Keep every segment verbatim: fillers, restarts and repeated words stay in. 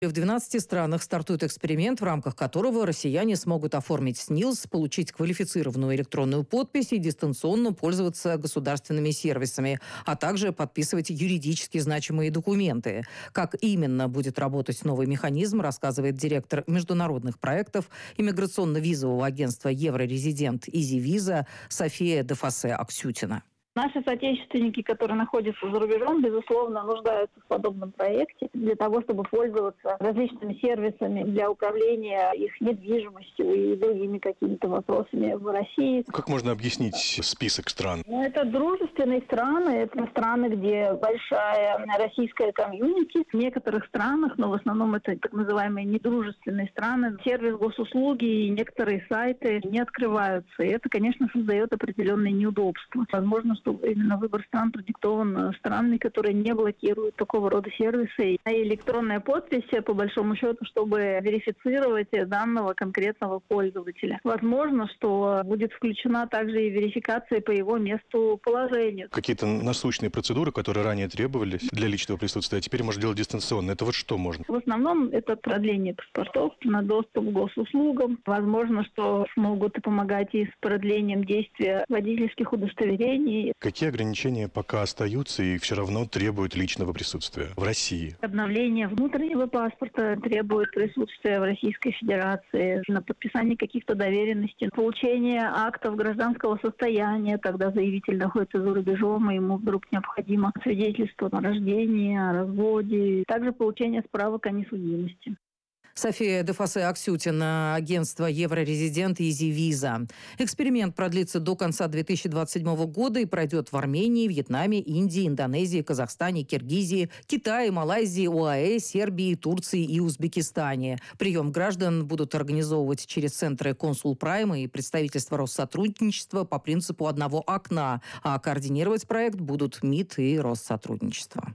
В двенадцати странах стартует эксперимент, в рамках которого россияне смогут оформить СНИЛС, получить квалифицированную электронную подпись и дистанционно пользоваться государственными сервисами, а также подписывать юридически значимые документы. Как именно будет работать новый механизм, рассказывает директор международных проектов иммиграционно-визового агентства «Еврорезидент» «Изи-Виза» София Дефасе-Аксютина. Наши соотечественники, которые находятся за рубежом, безусловно, нуждаются в подобном проекте для того, чтобы пользоваться различными сервисами для управления их недвижимостью и другими какими-то вопросами в России. Как можно объяснить список стран? Ну, это дружественные страны, это страны, где большая российская комьюнити. В некоторых странах, но в основном это так называемые недружественные страны, сервис госуслуги и некоторые сайты не открываются. И это, конечно, создает определенные неудобства. Возможно, что именно выбор стран продиктован странами, которые не блокируют такого рода сервисы. И электронная подпись, по большому счету, чтобы верифицировать данного конкретного пользователя. Возможно, что будет включена также и верификация по его месту положения. Какие-то насущные процедуры, которые ранее требовались для личного присутствия, а теперь можно делать дистанционно. Это вот что можно? В основном это продление паспортов на доступ к госуслугам. Возможно, что смогут помогать и с продлением действия водительских удостоверений. Какие ограничения пока остаются и все равно требуют личного присутствия в России? Обновление внутреннего паспорта требует присутствия в Российской Федерации, на подписание каких-то доверенностей, получение актов гражданского состояния, когда заявитель находится за рубежом, и ему вдруг необходимо свидетельство о рождении, о разводе, также получение справок о несудимости. София Дефасе-Аксютина, агентство «Еврорезидент» «Изи-Виза». Эксперимент продлится до конца две тысячи двадцать седьмого года и пройдет в Армении, Вьетнаме, Индии, Индонезии, Казахстане, Киргизии, Китае, Малайзии, ОАЭ, Сербии, Турции и Узбекистане. Прием граждан будут организовывать через центры «Консул Прайм» и представительства Россотрудничества по принципу одного окна, а координировать проект будут МИД и Россотрудничество.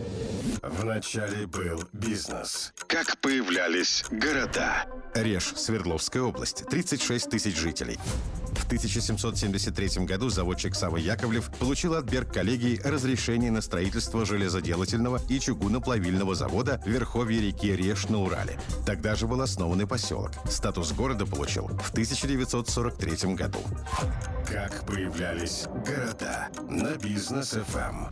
Вначале был бизнес. Как появлялись города. Реж, Свердловская область, тридцать шесть тысяч жителей. В тысяча семьсот семьдесят третьем году заводчик Савва Яковлев получил от Берг-коллегии разрешение на строительство железоделательного и чугуноплавильного завода в верховье реки Реж на Урале. Тогда же был основан и поселок. Статус города получил в тысяча девятьсот сорок третьем году. Как появлялись города на Бизнес эф эм.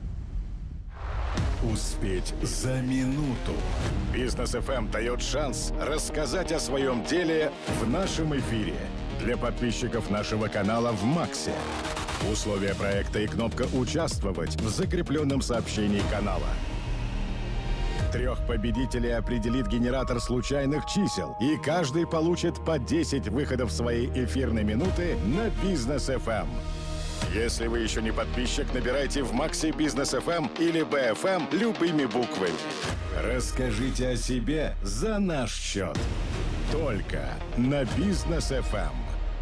Успеть за минуту. Бизнес эф эм дает шанс рассказать о своем деле в нашем эфире. Для подписчиков нашего канала в Максе. Условия проекта и кнопка «Участвовать» в закрепленном сообщении канала. Трех победителей определит генератор случайных чисел, и каждый получит по десять выходов своей эфирной минуты на Бизнес эф эм. Если вы еще не подписчик, набирайте в Максе Бизнес эф эм или би эф эм любыми буквами. Расскажите о себе за наш счет. Только на Бизнес эф эм.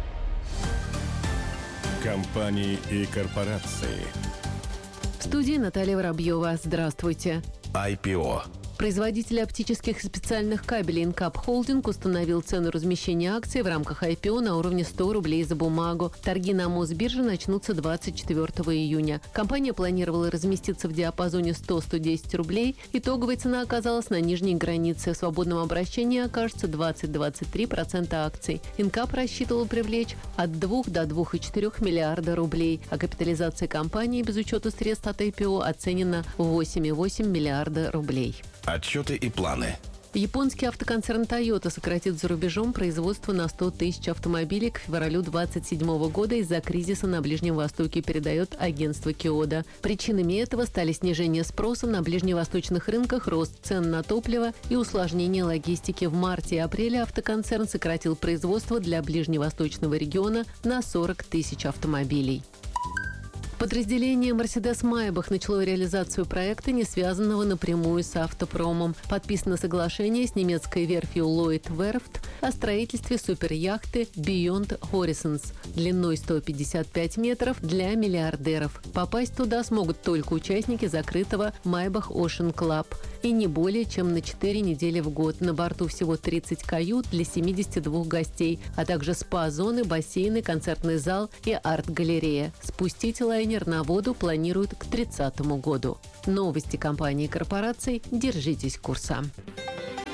Компании и корпорации. В студии Наталья Воробьева. Здравствуйте. ай пи о. Производитель оптических и специальных кабелей Инкап Холдинг установил цену размещения акций в рамках ай пи о на уровне сто рублей за бумагу. Торги на Мосбирже начнутся двадцать четвёртого июня. Компания планировала разместиться в диапазоне сто - сто десять рублей. Итоговая цена оказалась на нижней границе. В свободном обращении окажется двадцать - двадцать три процента акций. Инкап рассчитывал привлечь от двух до двух и четырёх миллиарда рублей, а капитализация компании без учета средств от ай пи о оценена в восемь и восемь миллиарда рублей. Отчеты и планы. Японский автоконцерн Toyota сократит за рубежом производство на сто тысяч автомобилей к февралю две тысячи двадцать седьмого года из-за кризиса на Ближнем Востоке, передает агентство Киода. Причинами этого стали снижение спроса на ближневосточных рынках, рост цен на топливо и усложнение логистики. В марте и апреле автоконцерн сократил производство для ближневосточного региона на сорок тысяч автомобилей. Подразделение «Мерседес-Майбах» начало реализацию проекта, не связанного напрямую с автопромом. Подписано соглашение с немецкой верфью Lloyd Werft о строительстве суперяхты Beyond Horizons длиной сто пятьдесят пять метров для миллиардеров. Попасть туда смогут только участники закрытого Maybach Ocean Club и не более чем на четыре недели в год. На борту всего тридцать кают для семидесяти двух гостей, а также спа-зоны, бассейны, концертный зал и арт-галерея. Спустить лайнер на воду планируют к тридцатому году. Новости компании и корпораций. Держитесь курса.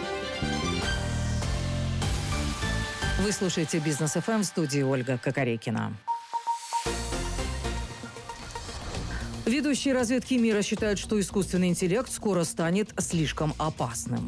Вы слушаете «Бизнес эф эм», в студии Ольга Кокорекина. Ведущие разведки мира считают, что искусственный интеллект скоро станет слишком опасным.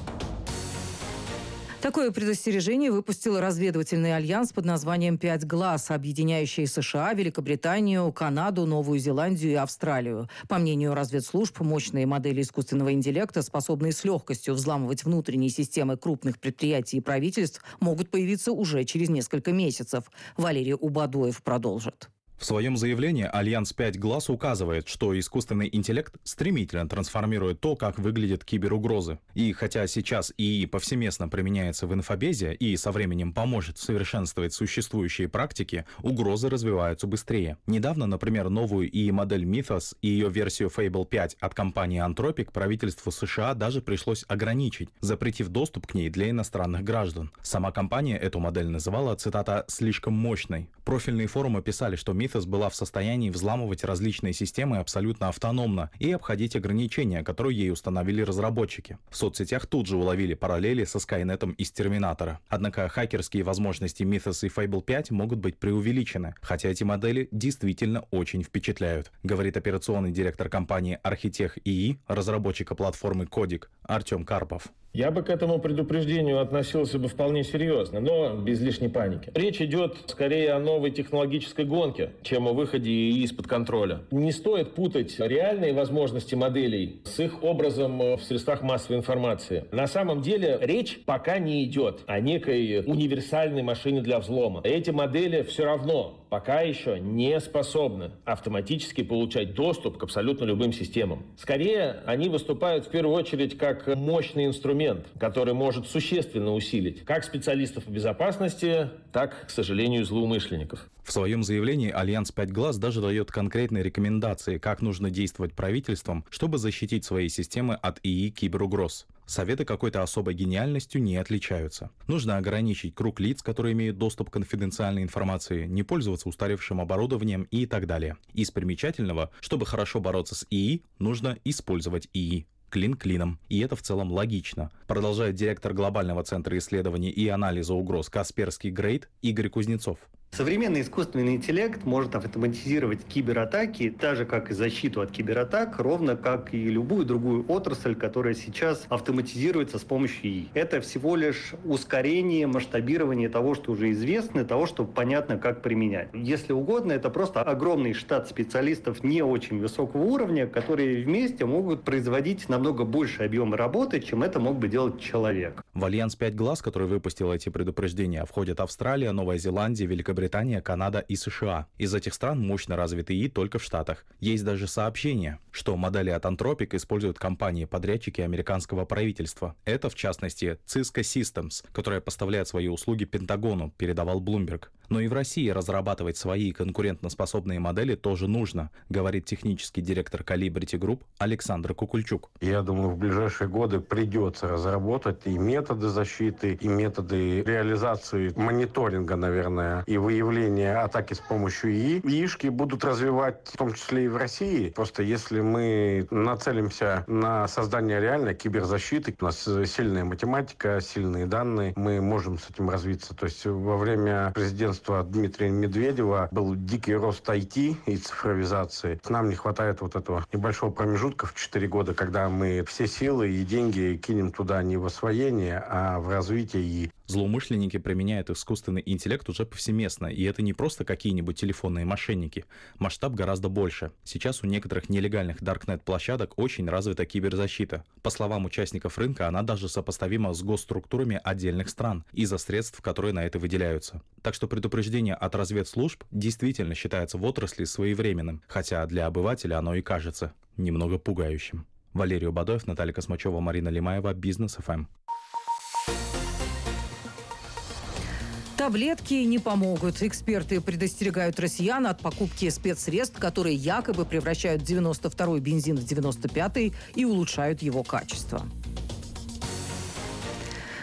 Такое предостережение выпустил разведывательный альянс под названием «Пять глаз», объединяющий США, Великобританию, Канаду, Новую Зеландию и Австралию. По мнению разведслужб, мощные модели искусственного интеллекта, способные с легкостью взламывать внутренние системы крупных предприятий и правительств, могут появиться уже через несколько месяцев. Валерий Убадоев продолжит. В своем заявлении Альянс «Пять глаз» указывает, что искусственный интеллект стремительно трансформирует то, как выглядят киберугрозы. И хотя сейчас ИИ повсеместно применяется в инфобезе и со временем поможет совершенствовать существующие практики, угрозы развиваются быстрее. Недавно, например, новую ИИ-модель Mythos и ее версию Fable пять от компании Anthropic правительству США даже пришлось ограничить, запретив доступ к ней для иностранных граждан. Сама компания эту модель называла, цитата, «слишком мощной». Профильные форумы писали, что Mythos была в состоянии взламывать различные системы абсолютно автономно и обходить ограничения, которые ей установили разработчики. В соцсетях тут же уловили параллели со Скайнетом из Терминатора. Однако хакерские возможности Mythos и Fable пять могут быть преувеличены, хотя эти модели действительно очень впечатляют, говорит операционный директор компании Architect ИИ, разработчика платформы Кодик, Артем Карпов. Я бы к этому предупреждению относился бы вполне серьезно, но без лишней паники. Речь идет скорее о новой технологической гонке, чем о выходе ИИ из-под контроля. Не стоит путать реальные возможности моделей с их образом в средствах массовой информации. На самом деле речь пока не идет о некой универсальной машине для взлома. Эти модели все равно пока еще не способны автоматически получать доступ к абсолютно любым системам. Скорее, они выступают в первую очередь как мощный инструмент, который может существенно усилить как специалистов по безопасности, так, к сожалению, злоумышленников. В своем заявлении Альянс «Пять глаз» даже дает конкретные рекомендации, как нужно действовать правительством, чтобы защитить свои системы от ИИ киберугроз. Советы какой-то особой гениальностью не отличаются. Нужно ограничить круг лиц, которые имеют доступ к конфиденциальной информации, не пользоваться устаревшим оборудованием и так далее. Из примечательного, чтобы хорошо бороться с ИИ, нужно использовать ИИ. Клин клином. И это в целом логично. Продолжает директор Глобального центра исследований и анализа угроз Касперский Грейд Игорь Кузнецов. Современный искусственный интеллект может автоматизировать кибератаки, так же как и защиту от кибератак, ровно как и любую другую отрасль, которая сейчас автоматизируется с помощью ИИ. Это всего лишь ускорение, масштабирование того, что уже известно, того, что понятно, как применять. Если угодно, это просто огромный штат специалистов не очень высокого уровня, которые вместе могут производить намного больше объема работы, чем это мог бы делать человек. В Альянс «Пять глаз», который выпустил эти предупреждения, входят Австралия, Новая Зеландия, Великобритания, Британия, Канада и США. Из этих стран мощно развит ИИ только в Штатах. Есть даже сообщение, что модели от Anthropic используют компании-подрядчики американского правительства. Это, в частности, Cisco Systems, которая поставляет свои услуги Пентагону, передавал Bloomberg. Но и в России разрабатывать свои конкурентоспособные модели тоже нужно, говорит технический директор Calibrity Group Александр Кукульчук. Я думаю, в ближайшие годы придется разработать и методы защиты, и методы реализации мониторинга, наверное, и выявления атаки с помощью ИИ. ИИшки будут развивать, в том числе и в России. Просто если мы нацелимся на создание реальной киберзащиты, у нас сильная математика, сильные данные, мы можем с этим развиться. То есть во время президентства Дмитрия Медведева был дикий рост ай ти и цифровизации. Нам не хватает вот этого небольшого промежутка в четыре года, когда мы все силы и деньги кинем туда не в освоение, а в развитие ИИ. Злоумышленники применяют искусственный интеллект уже повсеместно, и это не просто какие-нибудь телефонные мошенники. Масштаб гораздо больше. Сейчас у некоторых нелегальных даркнет-площадок очень развита киберзащита. По словам участников рынка, она даже сопоставима с госструктурами отдельных стран из-за средств, которые на это выделяются. Так что предупреждение от разведслужб действительно считается в отрасли своевременным, хотя для обывателя оно и кажется немного пугающим. Валерий Убадоев, Наталья Космачева, Марина Лимаева, Бизнес эф эм. Таблетки не помогут. Эксперты предостерегают россиян от покупки спецсредств, которые якобы превращают девяносто второй бензин в девяносто пятый и улучшают его качество.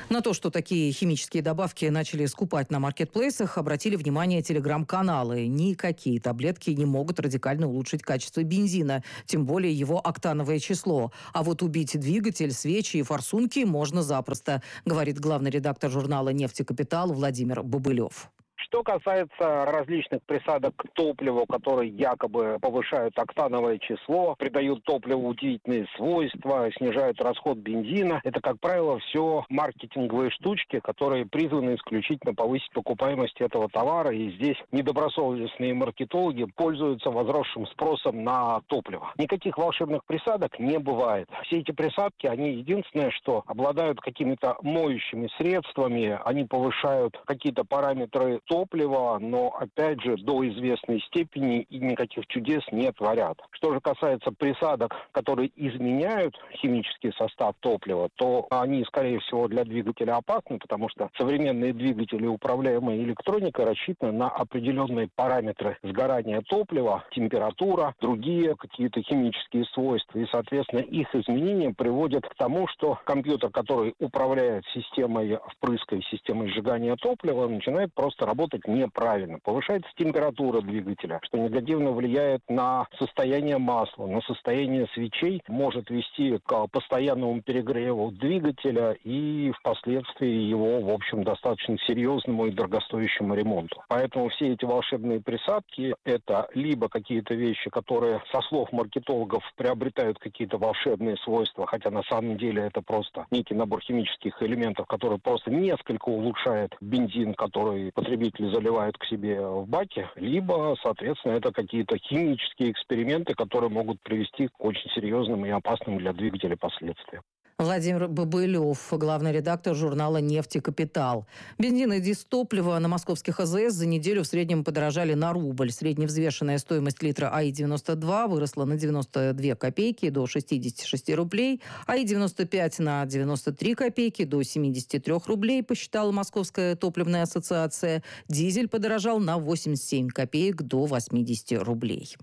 На то, что такие химические добавки начали скупать на маркетплейсах, обратили внимание телеграм-каналы. Никакие таблетки не могут радикально улучшить качество бензина, тем более его октановое число. А вот убить двигатель, свечи и форсунки можно запросто, говорит главный редактор журнала «Нефтекапитал» Владимир Бобылев. Что касается различных присадок к топливу, которые якобы повышают октановое число, придают топливу удивительные свойства, снижают расход бензина, это, как правило, все маркетинговые штучки, которые призваны исключительно повысить покупаемость этого товара. И здесь недобросовестные маркетологи пользуются возросшим спросом на топливо. Никаких волшебных присадок не бывает. Все эти присадки, они единственное, что обладают какими-то моющими средствами, они повышают какие-то параметры топлива, но, опять же, до известной степени и никаких чудес не творят. Что же касается присадок, которые изменяют химический состав топлива, то они, скорее всего, для двигателя опасны, потому что современные двигатели, управляемые электроникой, рассчитаны на определенные параметры сгорания топлива, температура, другие какие-то химические свойства. И, соответственно, их изменения приводят к тому, что компьютер, который управляет системой впрыска и системой сжигания топлива, начинает просто работать работать неправильно. Повышается температура двигателя, что негативно влияет на состояние масла, на состояние свечей, может вести к постоянному перегреву двигателя и впоследствии его, в общем, достаточно серьезному и дорогостоящему ремонту. Поэтому все эти волшебные присадки – это либо какие-то вещи, которые, со слов маркетологов, приобретают какие-то волшебные свойства, хотя на самом деле это просто некий набор химических элементов, который просто несколько улучшает бензин, который потребитель заливают к себе в баке, либо, соответственно, это какие-то химические эксперименты, которые могут привести к очень серьезным и опасным для двигателя последствиям. Владимир Бобылев, главный редактор журнала «Нефтекапитал». Бензин и дизтопливо на московских АЗС за неделю в среднем подорожали на рубль. Средневзвешенная стоимость литра АИ девяносто два выросла на девяносто две копейки до шестидесяти шести рублей, АИ девяносто пять на девяносто три копейки до семидесяти трёх рублей, посчитала Московская топливная ассоциация. Дизель подорожал на восемьдесят семь копеек до восьмидесяти рублей.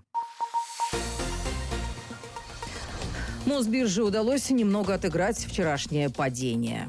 Мосбирже удалось немного отыграть вчерашнее падение.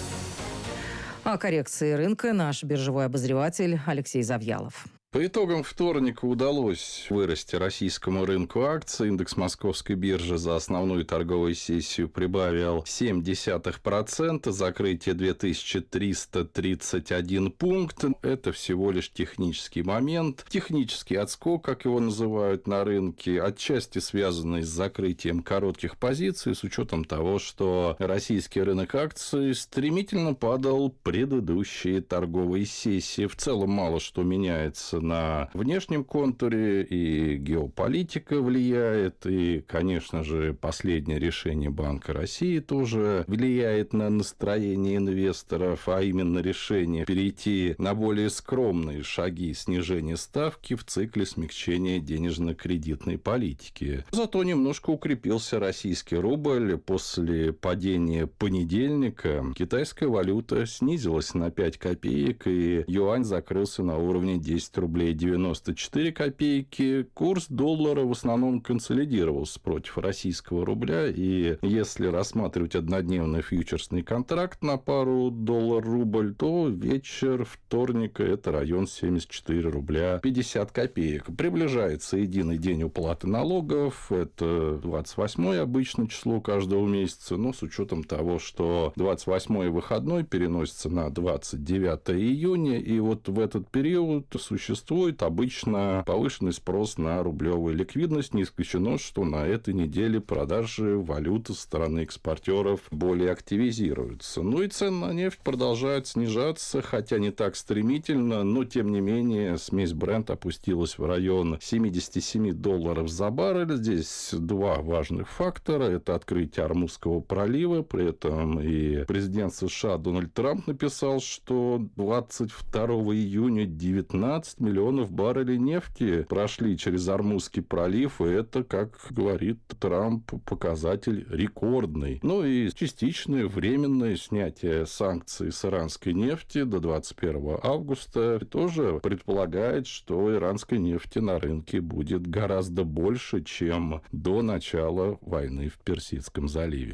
О коррекции рынка наш биржевой обозреватель Алексей Завьялов. По итогам вторника удалось вырасти российскому рынку акций. Индекс Московской биржи за основную торговую сессию прибавил семь десятых процента, закрытие две тысячи триста тридцать один пункт. Это всего лишь технический момент. Технический отскок, как его называют на рынке, отчасти связанный с закрытием коротких позиций, с учетом того, что российский рынок акций стремительно падал предыдущие торговые сессии. В целом мало что меняется на внешнем контуре, и геополитика влияет, и, конечно же, последнее решение Банка России тоже влияет на настроение инвесторов, а именно решение перейти на более скромные шаги снижения ставки в цикле смягчения денежно-кредитной политики. Зато немножко укрепился российский рубль. После падения понедельника китайская валюта снизилась на пять копеек, и юань закрылся на уровне десять рублей девяносто четыре копейки. Курс доллара в основном консолидировался против российского рубля, и если рассматривать однодневный фьючерсный контракт на пару доллар-рубль, то вечер вторника – это район семьдесят четыре рубля пятьдесят копеек. Приближается единый день уплаты налогов, это двадцать восьмое обычно число каждого месяца, но с учетом того, что двадцать восьмое выходной переносится на двадцать девятое июня, и вот в этот период существует Существует обычно повышенный спрос на рублевую ликвидность. Не исключено, что на этой неделе продажи валюты со стороны экспортеров более активизируются. Ну и цены на нефть продолжают снижаться, хотя не так стремительно, но тем не менее смесь Brent опустилась в район семьдесят семь долларов за баррель. Здесь два важных фактора. Это открытие Ормузского пролива. При этом и президент США Дональд Трамп написал, что двадцать второго июня девятнадцать миллионов баррелей нефти прошли через Ормузский пролив, и это, как говорит Трамп, показатель рекордный. Ну и частичное временное снятие санкций с иранской нефти до двадцать первого августа тоже предполагает, что иранской нефти на рынке будет гораздо больше, чем до начала войны в Персидском заливе.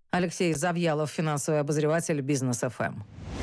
Алексей Завьялов, финансовый обозреватель «Бизнес эф эм».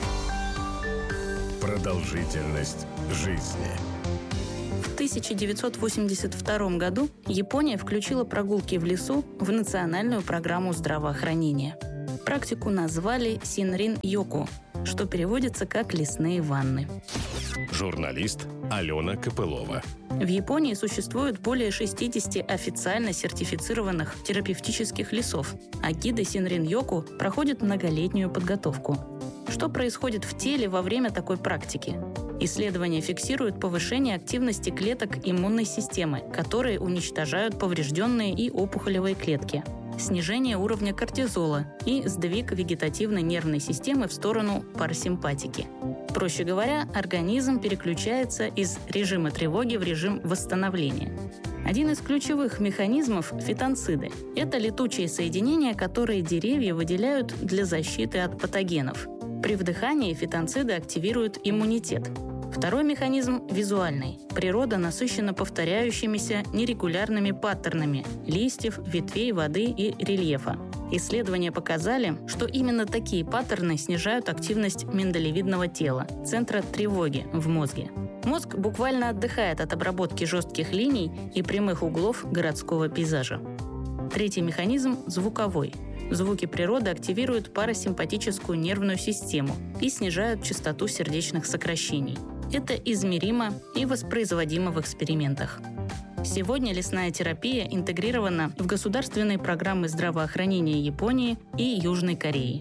Продолжительность жизни. В тысяча девятьсот восемьдесят втором году Япония включила прогулки в лесу в национальную программу здравоохранения. Практику назвали «Синрин-йоку», что переводится как «лесные ванны». Журналист Алена Копылова. В Японии существует более шестидесяти официально сертифицированных терапевтических лесов, а гиды Синрин-йоку проходят многолетнюю подготовку. Что происходит в теле во время такой практики? Исследования фиксируют повышение активности клеток иммунной системы, которые уничтожают поврежденные и опухолевые клетки, снижение уровня кортизола и сдвиг вегетативной нервной системы в сторону парасимпатики. Проще говоря, организм переключается из режима тревоги в режим восстановления. Один из ключевых механизмов – фитонциды. Это летучие соединения, которые деревья выделяют для защиты от патогенов. При вдыхании фитонциды активируют иммунитет. Второй механизм – визуальный. Природа насыщена повторяющимися нерегулярными паттернами листьев, ветвей, воды и рельефа. Исследования показали, что именно такие паттерны снижают активность миндалевидного тела, центра тревоги в мозге. Мозг буквально отдыхает от обработки жестких линий и прямых углов городского пейзажа. Третий механизм – звуковой. Звуки природы активируют парасимпатическую нервную систему и снижают частоту сердечных сокращений. Это измеримо и воспроизводимо в экспериментах. Сегодня лесная терапия интегрирована в государственные программы здравоохранения Японии и Южной Кореи.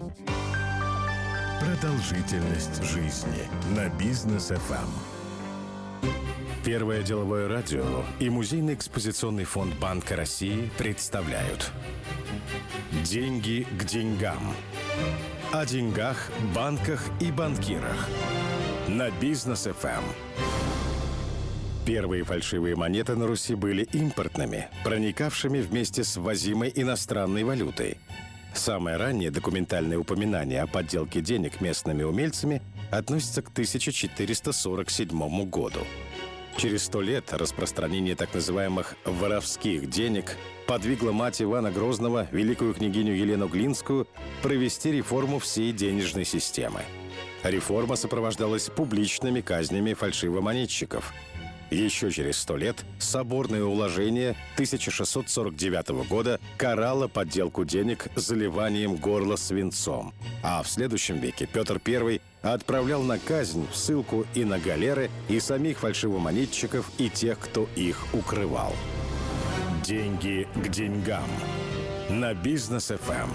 Продолжительность жизни на Бизнес эф эм. Первое деловое радио и Музейный экспозиционный фонд Банка России представляют «Деньги к деньгам». О деньгах, банках и банкирах. На Бизнес эф эм. Первые фальшивые монеты на Руси были импортными, проникавшими вместе с ввозимой иностранной валютой. Самое раннее документальное упоминание о подделке денег местными умельцами относится к тысяча четыреста сорок седьмому году. Через сто лет распространение так называемых «воровских денег» подвигло мать Ивана Грозного, великую княгиню Елену Глинскую, провести реформу всей денежной системы. Реформа сопровождалась публичными казнями фальшивомонетчиков. Еще через сто лет соборное уложение тысяча шестьсот сорок девятого года карало подделку денег заливанием горла свинцом. А в следующем веке Петр Первый отправлял на казнь, в ссылку и на галеры и самих фальшивомонетчиков, и тех, кто их укрывал. Деньги к деньгам. На Бизнес эф эм.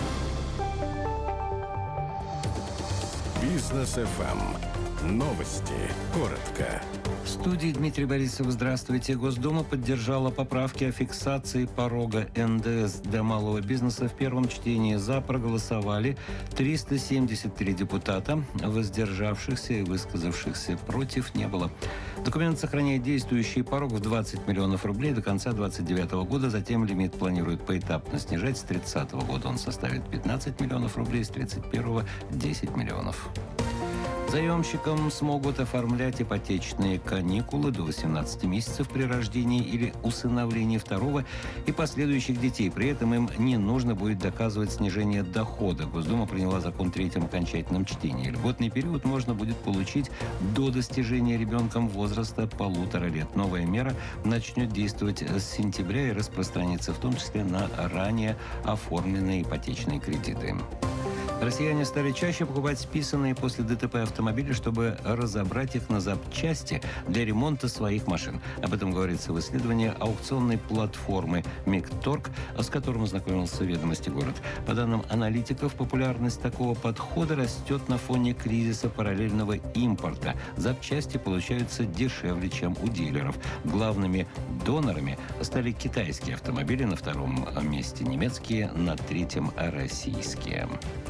Бизнес эф эм. Новости. Коротко. В студии Дмитрий Борисов. Здравствуйте. Госдума поддержала поправки о фиксации порога эн дэ эс для малого бизнеса. В первом чтении «за» проголосовали триста семьдесят три депутата. Воздержавшихся и высказавшихся против не было. Документ сохраняет действующий порог в двадцать миллионов рублей до конца две тысячи двадцать девятого года. Затем лимит планируют поэтапно снижать. С тридцатого года он составит пятнадцать миллионов рублей, с тридцать первого – десять миллионов. Заемщикам смогут оформлять ипотечные каникулы до восемнадцати месяцев при рождении или усыновлении второго и последующих детей. При этом им не нужно будет доказывать снижение дохода. Госдума приняла закон в третьем окончательном чтении. Льготный период можно будет получить до достижения ребенком возраста полутора лет. Новая мера начнет действовать с сентября и распространится в том числе на ранее оформленные ипотечные кредиты. Россияне стали чаще покупать списанные после дэ тэ пэ автомобили, чтобы разобрать их на запчасти для ремонта своих машин. Об этом говорится в исследовании аукционной платформы «Мигторг», с которым ознакомился «Ведомости город». По данным аналитиков, популярность такого подхода растет на фоне кризиса параллельного импорта. Запчасти получаются дешевле, чем у дилеров. Главными донорами стали китайские автомобили, на втором месте немецкие, на третьем российские.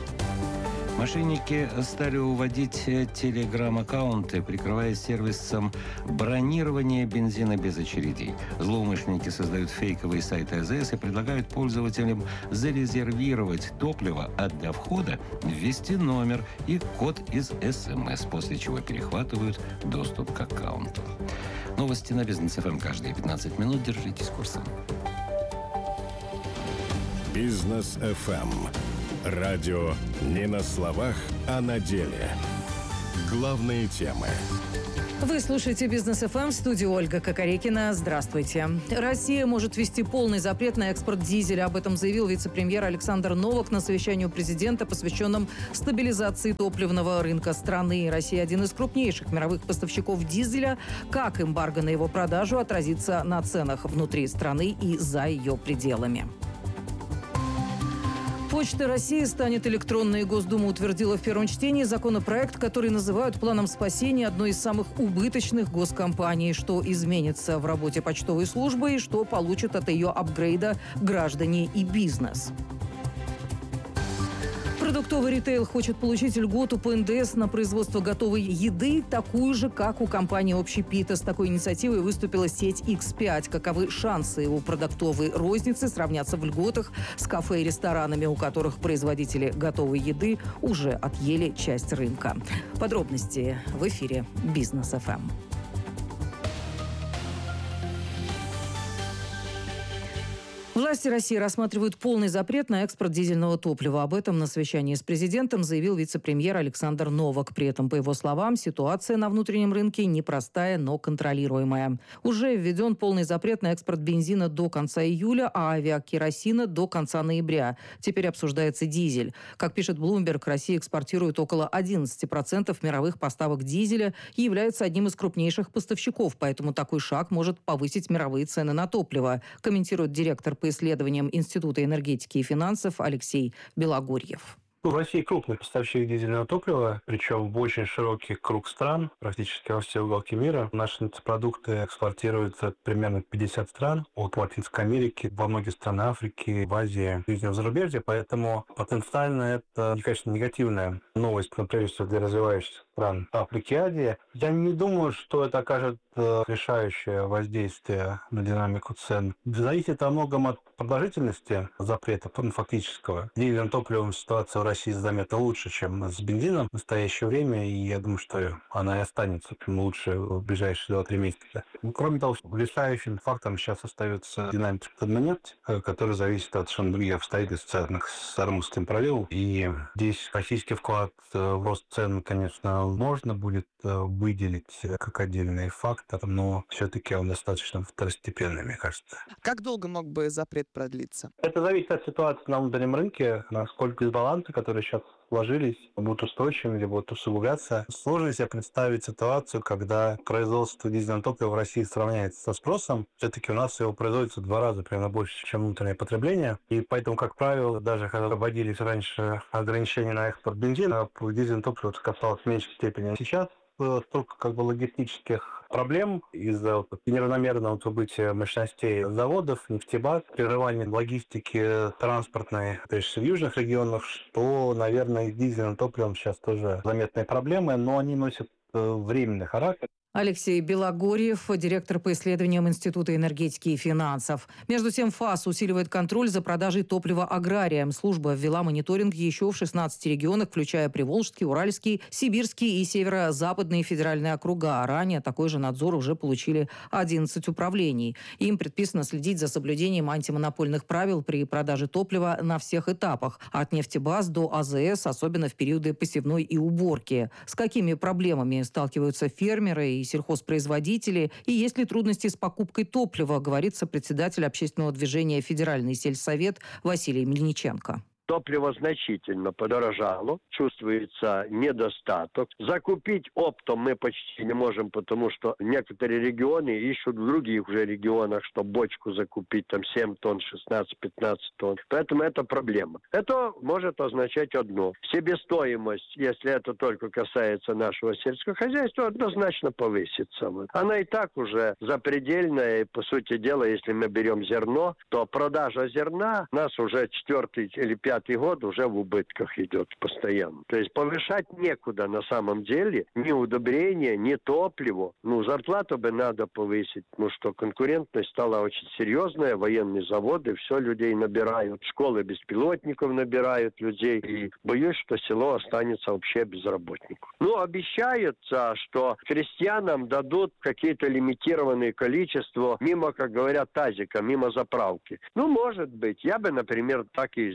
Мошенники стали уводить телеграм-аккаунты, прикрываясь сервисом бронирования бензина без очередей. Злоумышленники создают фейковые сайты а зэ эс и предлагают пользователям зарезервировать топливо, а для входа ввести номер и код из эс эм эс, после чего перехватывают доступ к аккаунту. Новости на Бизнес эф эм каждые пятнадцать минут. Держитесь курса. Бизнес эф эм. Радио не на словах, а на деле. Главные темы. Вы слушаете «Бизнес эф эм», в студии Ольга Кокорекина. Здравствуйте. Россия может ввести полный запрет на экспорт дизеля. Об этом заявил вице-премьер Александр Новак на совещании у президента, посвященном стабилизации топливного рынка страны. Россия – один из крупнейших мировых поставщиков дизеля. Как эмбарго на его продажу отразится на ценах внутри страны и за ее пределами? Почта России станет электронной. Госдума утвердила в первом чтении законопроект, который называют планом спасения одной из самых убыточных госкомпаний. Что изменится в работе почтовой службы и что получат от ее апгрейда граждане и бизнес. Продуктовый ритейл хочет получить льготу по эн дэ эс на производство готовой еды, такую же, как у компании «Общепита». С такой инициативой выступила сеть икс пять. Каковы шансы у продуктовой розницы сравняться в льготах с кафе и ресторанами, у которых производители готовой еды уже отъели часть рынка? Подробности в эфире «Бизнес эф эм». Власти России рассматривают полный запрет на экспорт дизельного топлива. Об этом на совещании с президентом заявил вице-премьер Александр Новак. При этом, по его словам, ситуация на внутреннем рынке непростая, но контролируемая. Уже введен полный запрет на экспорт бензина до конца июля, а авиакеросина до конца ноября. Теперь обсуждается дизель. Как пишет Bloomberg, Россия экспортирует около одиннадцать процентов мировых поставок дизеля и является одним из крупнейших поставщиков, поэтому такой шаг может повысить мировые цены на топливо, комментирует директор по исследованиям Института энергетики и финансов Алексей Белогорьев. В России крупный поставщик дизельного топлива, причем в очень широкий круг стран, практически во все уголки мира. Наши продукты экспортируются примерно в пятьдесят стран, от Латинской Америки, во многие страны Африки, в Азии, в зарубежье. Поэтому потенциально это, конечно, негативная новость, но прежде всего для развивающихся стран Африки и Азии. Я не думаю, что это окажет решающее воздействие на динамику цен. Зависит во многом от продолжительности запрета, ну, фактического. С дизельным топливом ситуация в России заметно лучше, чем с бензином в настоящее время, и я думаю, что она и останется лучше в ближайшие два-три месяца. Кроме того, решающим фактором сейчас остается динамика цен на нефть, которая зависит от совершенно других обстоятельств, связанных с Ормузским проливом. И здесь российский вклад в рост цен, конечно, можно будет выделить как отдельный фактор, но все-таки он достаточно второстепенный, мне кажется. Как долго мог бы запрет продлиться? Это зависит от ситуации на внутреннем рынке, насколько дисбалансы, которые сейчас сложились, будут устойчивыми или будут усугубляться. Сложно себе представить ситуацию, когда производство дизельного топлива в России сравняется со спросом. Все-таки у нас его производится в два раза примерно больше, чем внутреннее потребление. И поэтому, как правило, даже когда вводились раньше ограничения на экспорт бензина, дизельное топливо касалось в меньшей степени. Сейчас столько как бы логистических проблем из-за вот, неравномерного убытия мощностей заводов, нефтебаз, прерывания логистики транспортной, прежде всего в южных регионах, что, наверное, с дизельным топливом сейчас тоже заметные проблемы, но они носят временный характер. Алексей Белогорьев, директор по исследованиям Института энергетики и финансов. Между тем, ФАС усиливает контроль за продажей топлива аграриям. Служба ввела мониторинг еще в шестнадцати регионах, включая Приволжский, Уральский, Сибирский и северо-западные федеральные округа. Ранее такой же надзор уже получили одиннадцать управлений. Им предписано следить за соблюдением антимонопольных правил при продаже топлива на всех этапах. От нефтебаз до а зэ эс, особенно в периоды посевной и уборки. С какими проблемами сталкиваются фермеры и сельхозпроизводители, и есть ли трудности с покупкой топлива, говорит сопредседатель общественного движения «Федеральный сельсовет» Василий Мельниченко. Топливо значительно подорожало, чувствуется недостаток. Закупить оптом мы почти не можем, потому что некоторые регионы ищут в других уже регионах, чтобы бочку закупить, там семь тонн, шестнадцать-пятнадцать тонн. Поэтому это проблема. Это может означать одно. Себестоимость, если это только касается нашего сельского хозяйства, однозначно повысится. Она и так уже запредельная, и, по сути дела, если мы берем зерно, то продажа зерна у нас уже четвертый или пятый Пятый год уже в убытках идет постоянно. То есть повышать некуда на самом деле. Ни удобрения, ни топливо. Ну, зарплату бы надо повысить. Ну что, конкурентность стала очень серьезная. Военные заводы, все людей набирают. Школы беспилотников набирают людей. И боюсь, что село останется вообще без работников. Ну, обещается, что крестьянам дадут какие-то лимитированные количества мимо, как говорят, тазика, мимо заправки. Ну, может быть. Я бы, например, так и сделал.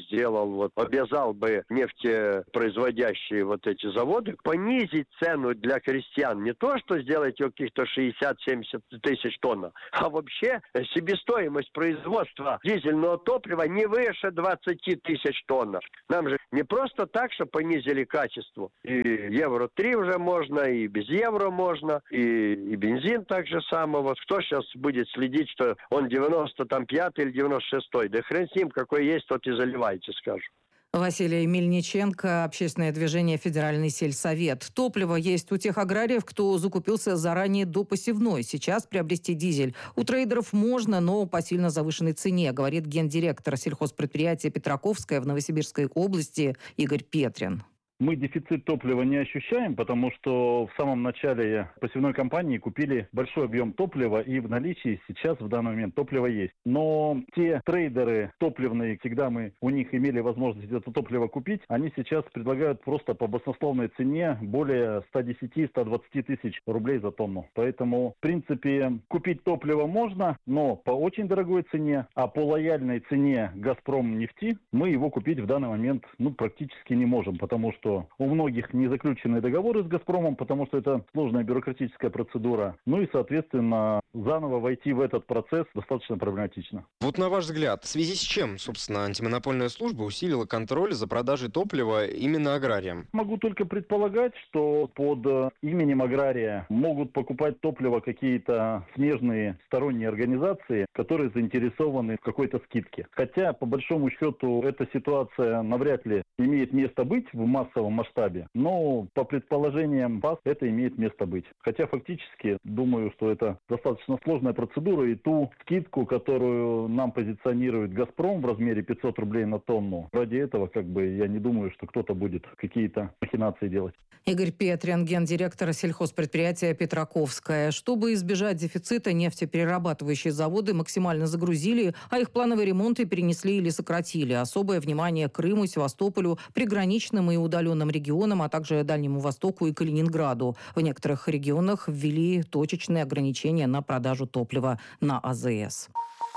сделал, вот, обязал бы нефтепроизводящие вот эти заводы понизить цену для крестьян. Не то, что сделать ее каких-то шестьдесят-семьдесят тысяч тонн, а вообще себестоимость производства дизельного топлива не выше двадцать тысяч тонн. Нам же не просто так, что понизили качество. И евро три уже можно, и без евро можно, и, и бензин так же самое. Вот кто сейчас будет следить, что он девяносто пятый или девяносто шестой? Да хрен с ним, какой есть, тот и заливайте, скажу. Василий Мельниченко, общественное движение «Федеральный сельсовет». Топливо есть у тех аграриев, кто закупился заранее до посевной. Сейчас приобрести дизель у трейдеров можно, но по сильно завышенной цене, говорит гендиректор сельхозпредприятия «Петраковская» в Новосибирской области Игорь Петрин. Мы дефицит топлива не ощущаем, потому что в самом начале посевной кампании купили большой объем топлива, и в наличии сейчас в данный момент топливо есть. Но те трейдеры топливные, всегда мы у них имели возможность это топливо купить, они сейчас предлагают просто по баснословной цене более ста десяти — ста двадцати тысяч рублей за тонну. Поэтому, в принципе, купить топливо можно, но по очень дорогой цене, а по лояльной цене «Газпром» нефти мы его купить в данный момент ну, практически не можем, потому что у многих не заключены договоры с «Газпромом», потому что это сложная бюрократическая процедура. Ну и, соответственно, заново войти в этот процесс достаточно проблематично. Вот на ваш взгляд, в связи с чем, собственно, антимонопольная служба усилила контроль за продажей топлива именно аграриям? Могу только предполагать, что под именем агрария могут покупать топливо какие-то смежные сторонние организации, которые заинтересованы в какой-то скидке. Хотя, по большому счету, эта ситуация навряд ли имеет место быть в массовом масштабе, но по предположениям ВАС это имеет место быть. Хотя фактически думаю, что это достаточно сложная процедура, и ту скидку, которую нам позиционирует «Газпром» в размере пятьсот рублей на тонну, ради этого как бы я не думаю, что кто-то будет какие-то махинации делать. Игорь Петрин, гендиректор сельхозпредприятия «Петраковская». Чтобы избежать дефицита, нефтеперерабатывающие заводы максимально загрузили, а их плановые ремонты перенесли или сократили. Особое внимание Крыму, Севастополю, приграничным и удаленным регионам, а также Дальнему Востоку и Калининграду. В некоторых регионах ввели точечные ограничения на продажу топлива на АЗС.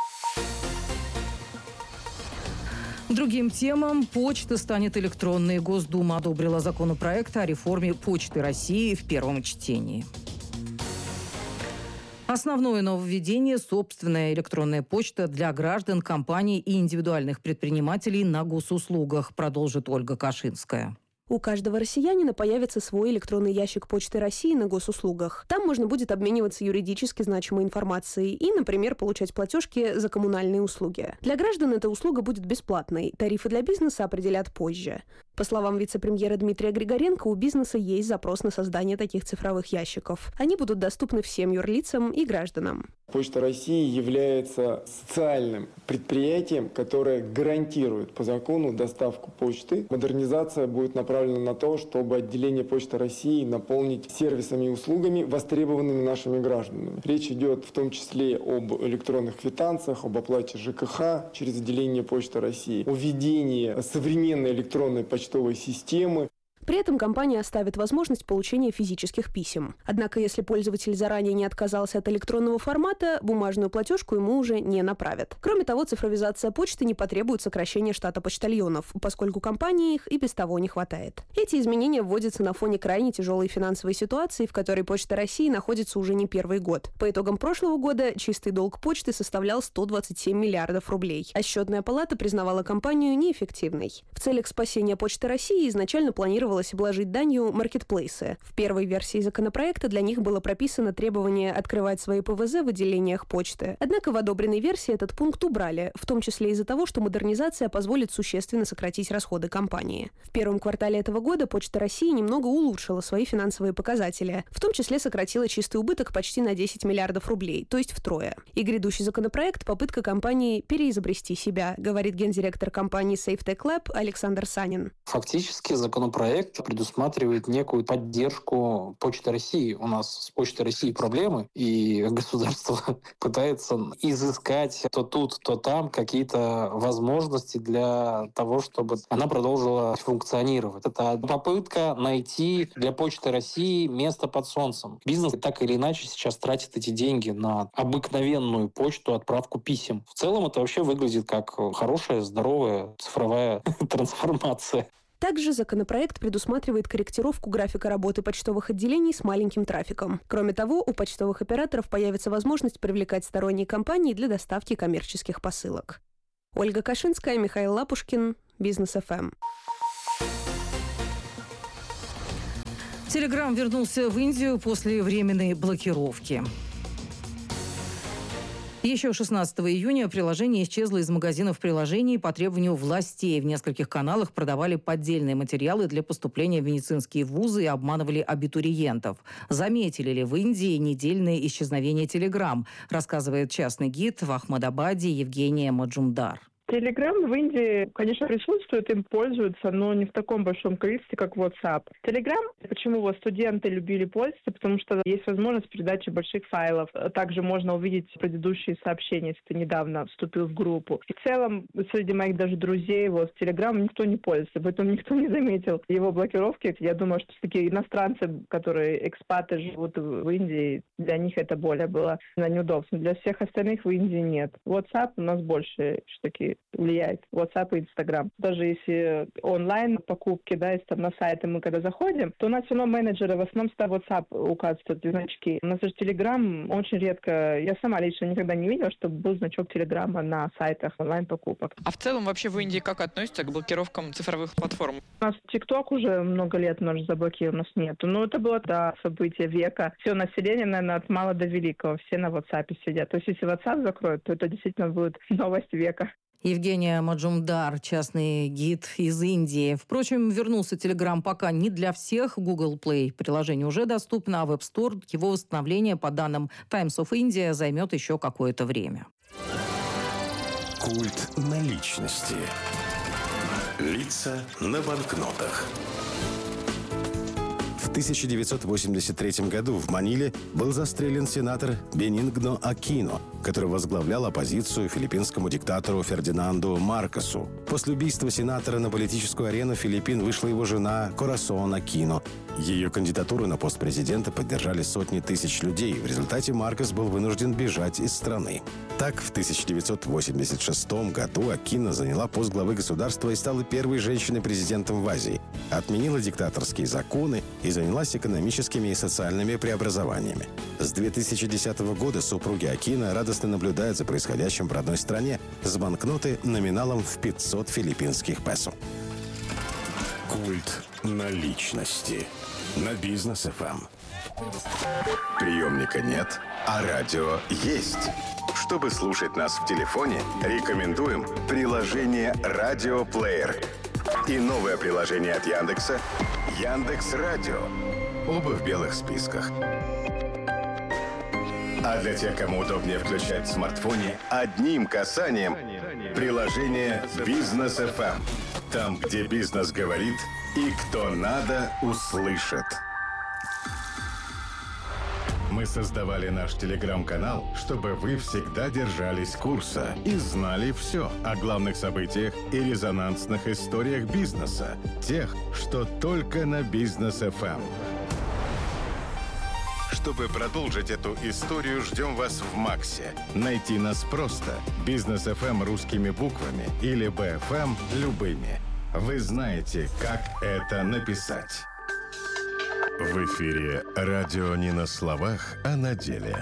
Другим темам почта станет электронной. Госдума одобрила законопроект о реформе Почты России в первом чтении. Основное нововведение – собственная электронная почта для граждан, компаний и индивидуальных предпринимателей на госуслугах, продолжит Ольга Кашинская. У каждого россиянина появится свой электронный ящик Почты России на госуслугах. Там можно будет обмениваться юридически значимой информацией и, например, получать платежки за коммунальные услуги. Для граждан эта услуга будет бесплатной. Тарифы для бизнеса определят позже. По словам вице-премьера Дмитрия Григоренко, у бизнеса есть запрос на создание таких цифровых ящиков. Они будут доступны всем юрлицам и гражданам. Почта России является социальным предприятием, которое гарантирует по закону доставку почты. Модернизация будет направлена на то, чтобы отделение Почты России наполнить сервисами и услугами, востребованными нашими гражданами. Речь идет в том числе об электронных квитанциях, об оплате ЖКХ через отделение Почты России, о введении современной электронной почтовой системы. При этом компания оставит возможность получения физических писем. Однако, если пользователь заранее не отказался от электронного формата, бумажную платежку ему уже не направят. Кроме того, цифровизация почты не потребует сокращения штата почтальонов, поскольку компании их и без того не хватает. Эти изменения вводятся на фоне крайне тяжелой финансовой ситуации, в которой Почта России находится уже не первый год. По итогам прошлого года чистый долг почты составлял сто двадцать семь миллиардов рублей, а Счетная палата признавала компанию неэффективной. В целях спасения Почты России изначально планировалось обложить данью маркетплейсы. В первой версии законопроекта для них было прописано требование открывать свои ПВЗ в отделениях почты. Однако в одобренной версии этот пункт убрали, в том числе из-за того, что модернизация позволит существенно сократить расходы компании. В первом квартале этого года Почта России немного улучшила свои финансовые показатели, в том числе сократила чистый убыток почти на десять миллиардов рублей, то есть втрое. И грядущий законопроект – попытка компании переизобрести себя, говорит гендиректор компании SafeTech Lab Александр Санин. Фактически законопроект законопроект предусматривает некую поддержку Почты России. У нас с Почтой России проблемы, и государство пытается изыскать то тут, то там какие-то возможности для того, чтобы она продолжила функционировать. Это попытка найти для Почты России место под солнцем. Бизнес так или иначе сейчас тратит эти деньги на обыкновенную почту, отправку писем. В целом это вообще выглядит как хорошая, здоровая цифровая трансформация. Также законопроект предусматривает корректировку графика работы почтовых отделений с маленьким трафиком. Кроме того, у почтовых операторов появится возможность привлекать сторонние компании для доставки коммерческих посылок. Ольга Кашинская, Михаил Лапушкин, Бизнес эф эм. Телеграм вернулся в Индию после временной блокировки. Еще шестнадцатого июня приложение исчезло из магазинов приложений по требованию властей. В нескольких каналах продавали поддельные материалы для поступления в медицинские вузы и обманывали абитуриентов. Заметили ли в Индии недельное исчезновение Телеграм, рассказывает частный гид в Ахмадабаде Евгения Маджумдар. Телеграм в Индии, конечно, присутствует, им пользуются, но не в таком большом количестве, как WhatsApp. Телеграм, почему вот студенты любили пользоваться, потому что есть возможность передачи больших файлов. Также можно увидеть предыдущие сообщения, если ты недавно вступил в группу. И в целом, среди моих даже друзей, вот, Телеграм никто не пользуется, поэтому никто не заметил его блокировки. Я думаю, что такие иностранцы, которые экспаты живут в Индии, для них это более было неудобно. Для всех остальных в Индии нет. WhatsApp у нас больше все-таки влияет. WhatsApp и Instagram. Даже если онлайн покупки, да, если там на сайты мы когда заходим, то у нас все равно менеджеры в основном ставят WhatsApp, указывают значки. У нас же Telegram очень редко, я сама лично никогда не видела, чтобы был значок Телеграма на сайтах онлайн-покупок. А в целом вообще в Индии как относятся к блокировкам цифровых платформ? У нас TikTok уже много лет у нас заблокирован, у нас нету. Но это было, да, событие века. Все население, наверное, от мала до великого, все на WhatsApp сидят. То есть если WhatsApp закроют, то это действительно будет новость века. Евгения Маджумдар, частный гид из Индии. Впрочем, вернулся Telegram пока не для всех. Google Play приложение уже доступно, а в App Store его восстановление, по данным Times of India, займет еще какое-то время. Культ наличности. Лица на банкнотах. В тысяча девятьсот восемьдесят третьем году в Маниле был застрелен сенатор Бенингно Акино, который возглавлял оппозицию филиппинскому диктатору Фердинанду Маркосу. После убийства сенатора на политическую арену Филиппин вышла его жена Корасон Акино. Ее кандидатуру на пост президента поддержали сотни тысяч людей. В результате Маркос был вынужден бежать из страны. Так, в тысяча девятьсот восемьдесят шестом году Акино заняла пост главы государства и стала первой женщиной-президентом в Азии. Отменила диктаторские законы и занялась экономическими и социальными преобразованиями. С две тысячи десятого года супруги Акино радостно наблюдают за происходящим в родной стране с банкноты номиналом в пятьсот филиппинских песо. Культ наличности на Бизнес эф эм. Приемника нет, а радио есть. Чтобы слушать нас в телефоне, рекомендуем приложение «Радиоплеер» и новое приложение от Яндекса «Яндекс.Радио». Оба в белых списках. А для тех, кому удобнее включать в смартфоне, одним касанием приложение «Бизнес эф эм». Там, где бизнес говорит и кто надо, услышит. Мы создавали наш телеграм-канал, чтобы вы всегда держались курса и знали все о главных событиях и резонансных историях бизнеса. Тех, что только на Бизнес эф эм. Чтобы продолжить эту историю, ждем вас в Максе. Найти нас просто. Бизнес эф эм русскими буквами или би эф эм любыми. Вы знаете, как это написать. В эфире радио не на словах, а на деле.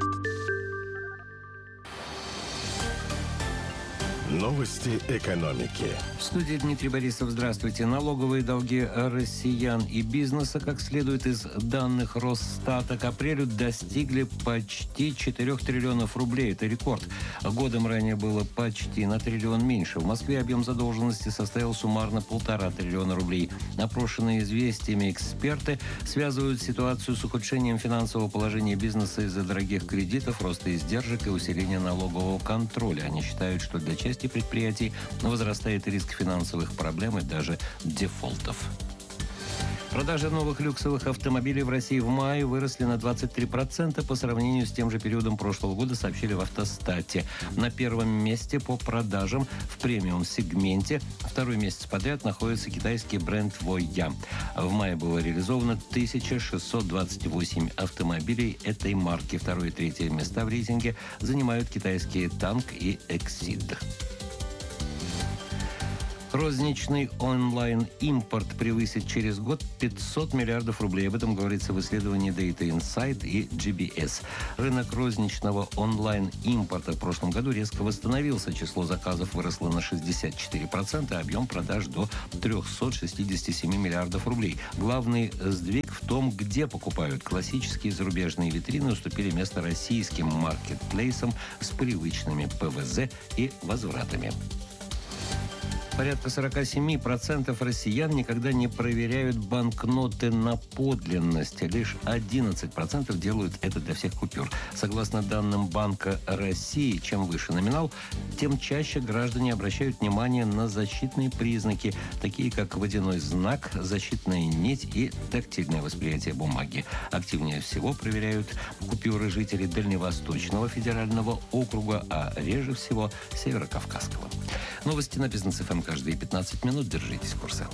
Новости экономики. В студии Дмитрий Борисов. Здравствуйте. Налоговые долги россиян и бизнеса, как следует из данных Росстата, к апрелю достигли почти четырёх триллионов рублей. Это рекорд. Годом ранее было почти на триллион меньше. В Москве объем задолженности составил суммарно полтора триллиона рублей. Опрошенные известиями эксперты связывают ситуацию с ухудшением финансового положения бизнеса из-за дорогих кредитов, роста издержек и усиления налогового контроля. Они считают, что для части предприятий возрастает риск финансовых проблем и даже дефолтов. Продажи новых люксовых автомобилей в России в мае выросли на двадцать три процента по сравнению с тем же периодом прошлого года, сообщили в «Автостате». На первом месте по продажам в премиум-сегменте второй месяц подряд находится китайский бренд «Воя». В мае было реализовано тысяча шестьсот двадцать восемь автомобилей этой марки. Второе и третье места в рейтинге занимают китайские «Танк» и «Эксид». Розничный онлайн-импорт превысит через год пятьсот миллиардов рублей. Об этом говорится в исследовании Data Insight и джи би эс. Рынок розничного онлайн-импорта в прошлом году резко восстановился. Число заказов выросло на шестьдесят четыре процента, а объем продаж до триста шестьдесят семь миллиардов рублей. Главный сдвиг в том, где покупают. Классические зарубежные витрины уступили место российским маркетплейсам с привычными пэ вэ зэ и возвратами. Порядка сорок семь процентов россиян никогда не проверяют банкноты на подлинность. Лишь одиннадцать процентов делают это для всех купюр. Согласно данным Банка России, чем выше номинал, тем чаще граждане обращают внимание на защитные признаки, такие как водяной знак, защитная нить и тактильное восприятие бумаги. Активнее всего проверяют купюры жителей Дальневосточного федерального округа, а реже всего Северокавказского. Новости на Бизнес эф эм каждые пятнадцать минут. Держитесь курса.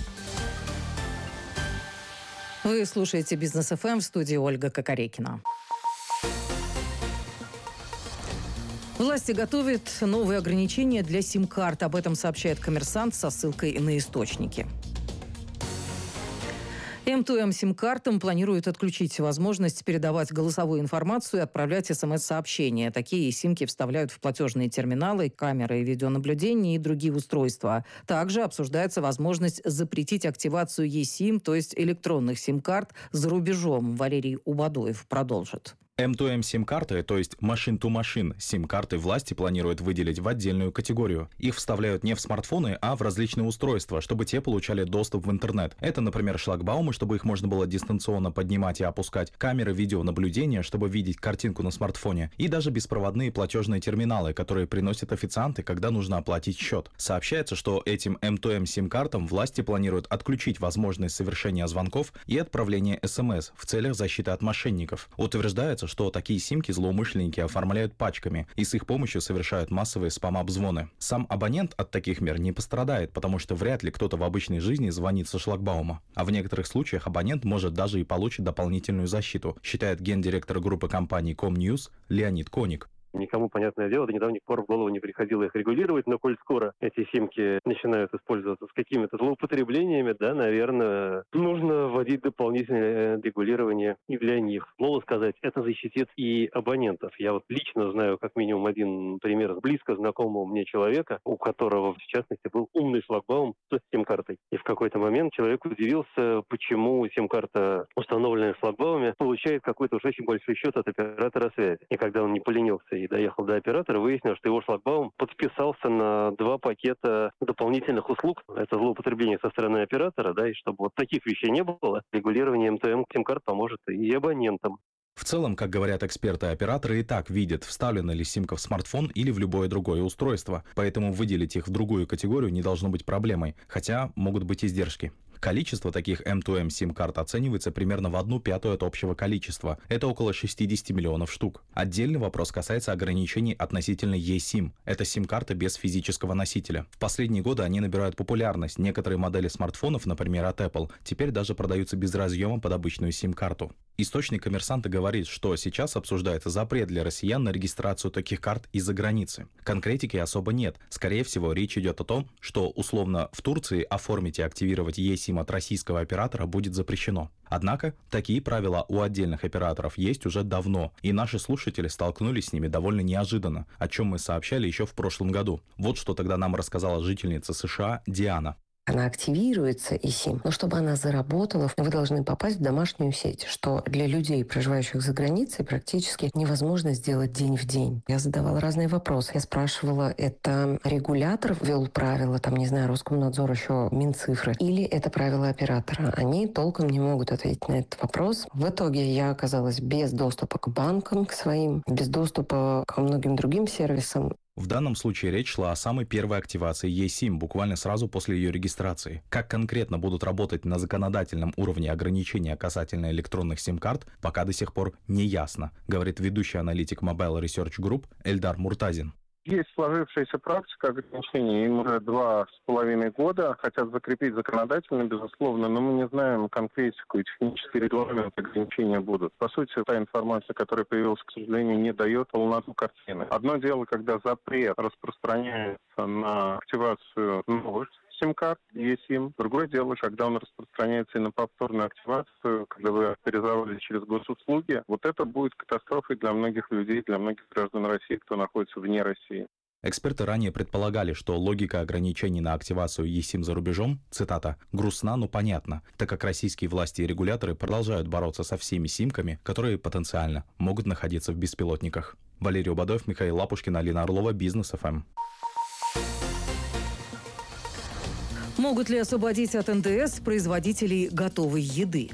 Вы слушаете Бизнес эф эм, в студии Ольга Кокорекина. Власти готовят новые ограничения для сим-карт. Об этом сообщает «Коммерсант» со ссылкой на источники. эм ту эм сим-картам планируют отключить возможность передавать голосовую информацию и отправлять смс-сообщения. Такие симки вставляют в платежные терминалы, камеры видеонаблюдения и другие устройства. Также обсуждается возможность запретить активацию eSIM, то есть электронных сим-карт, за рубежом. Валерий Убадоев продолжит. эм ту эм сим-карты, то есть machine-to-machine сим-карты, власти планируют выделить в отдельную категорию. Их вставляют не в смартфоны, а в различные устройства, чтобы те получали доступ в интернет. Это, например, шлагбаумы, чтобы их можно было дистанционно поднимать и опускать, камеры видеонаблюдения, чтобы видеть картинку на смартфоне, и даже беспроводные платежные терминалы, которые приносят официанты, когда нужно оплатить счет. Сообщается, что этим эм ту эм сим-картам власти планируют отключить возможность совершения звонков и отправления смс в целях защиты от мошенников. Утверждается, что такие симки злоумышленники оформляют пачками и с их помощью совершают массовые спам-обзвоны. Сам абонент от таких мер не пострадает, потому что вряд ли кто-то в обычной жизни звонит со шлагбаума. А в некоторых случаях абонент может даже и получить дополнительную защиту, считает гендиректор группы компаний Комньюз Леонид Коник. Никому, понятное дело, до недавних пор в голову не приходило их регулировать, но коль скоро эти симки начинают использоваться с какими-то злоупотреблениями, да, наверное, нужно вводить дополнительное регулирование и для них. Слово сказать, это защитит и абонентов. Я вот лично знаю как минимум один пример близко знакомого мне человека, у которого, в частности, был умный шлагбаум с сим-картой. И в какой-то момент человек удивился, почему сим-карта, установленная в шлагбауме, получает какой-то уж очень большой счет от оператора связи. И когда он не поленился и доехал до оператора, выяснилось, что его шлагбаум подписался на два пакета дополнительных услуг. Это злоупотребление со стороны оператора, да, и чтобы вот таких вещей не было, регулирование эм ту эм сим-карт поможет и абонентам. В целом, как говорят эксперты, операторы и так видят, вставлена ли симка в смартфон или в любое другое устройство, поэтому выделить их в другую категорию не должно быть проблемой, хотя могут быть издержки. Количество таких эм ту эм сим-карт оценивается примерно в одну пятую от общего количества. Это около шестьдесят миллионов штук. Отдельный вопрос касается ограничений относительно eSIM. Это сим-карты без физического носителя. В последние годы они набирают популярность. Некоторые модели смартфонов, например, от Apple, теперь даже продаются без разъема под обычную сим-карту. Источник «Коммерсанта» говорит, что сейчас обсуждается запрет для россиян на регистрацию таких карт из-за границы. Конкретики особо нет. Скорее всего, речь идет о том, что условно в Турции оформить и активировать eSIM от российского оператора будет запрещено. Однако, такие правила у отдельных операторов есть уже давно, и наши слушатели столкнулись с ними довольно неожиданно, о чем мы сообщали еще в прошлом году. Вот что тогда нам рассказала жительница США Диана. Она активируется, eSIM, но чтобы она заработала, вы должны попасть в домашнюю сеть, что для людей, проживающих за границей, практически невозможно сделать день в день. Я задавала разные вопросы. Я спрашивала, это регулятор ввел правила, там, не знаю, Роскомнадзор, еще Минцифры, или это правила оператора? Они толком не могут ответить на этот вопрос. В итоге я оказалась без доступа к банкам, к своим, без доступа ко многим другим сервисам. В данном случае речь шла о самой первой активации eSIM, буквально сразу после ее регистрации. Как конкретно будут работать на законодательном уровне ограничения касательно электронных сим-карт, пока до сих пор не ясно, говорит ведущий аналитик Mobile Research Group Эльдар Муртазин. Есть сложившаяся практика ограничений, им уже два с половиной года, хотят закрепить законодательно, безусловно, но мы не знаем конкретику, и технические регламенты ограничения будут. По сути, та информация, которая появилась, к сожалению, не дает полноту картины. Одно дело, когда запрет распространяется на активацию новых сим-карт, eSIM. Другое дело, когда он распространяется и на повторную активацию, когда вы авторизовались через госуслуги. Вот это будет катастрофой для многих людей, для многих граждан России, кто находится вне России. Эксперты ранее предполагали, что логика ограничений на активацию eSIM за рубежом, цитата, «грустна, но понятна», так как российские власти и регуляторы продолжают бороться со всеми симками, которые потенциально могут находиться в беспилотниках. Валерий Убадоев, Михаил Лапушкин, Алина Орлова, Бизнес эф эм. Могут ли освободить от эн дэ эс производителей готовой еды?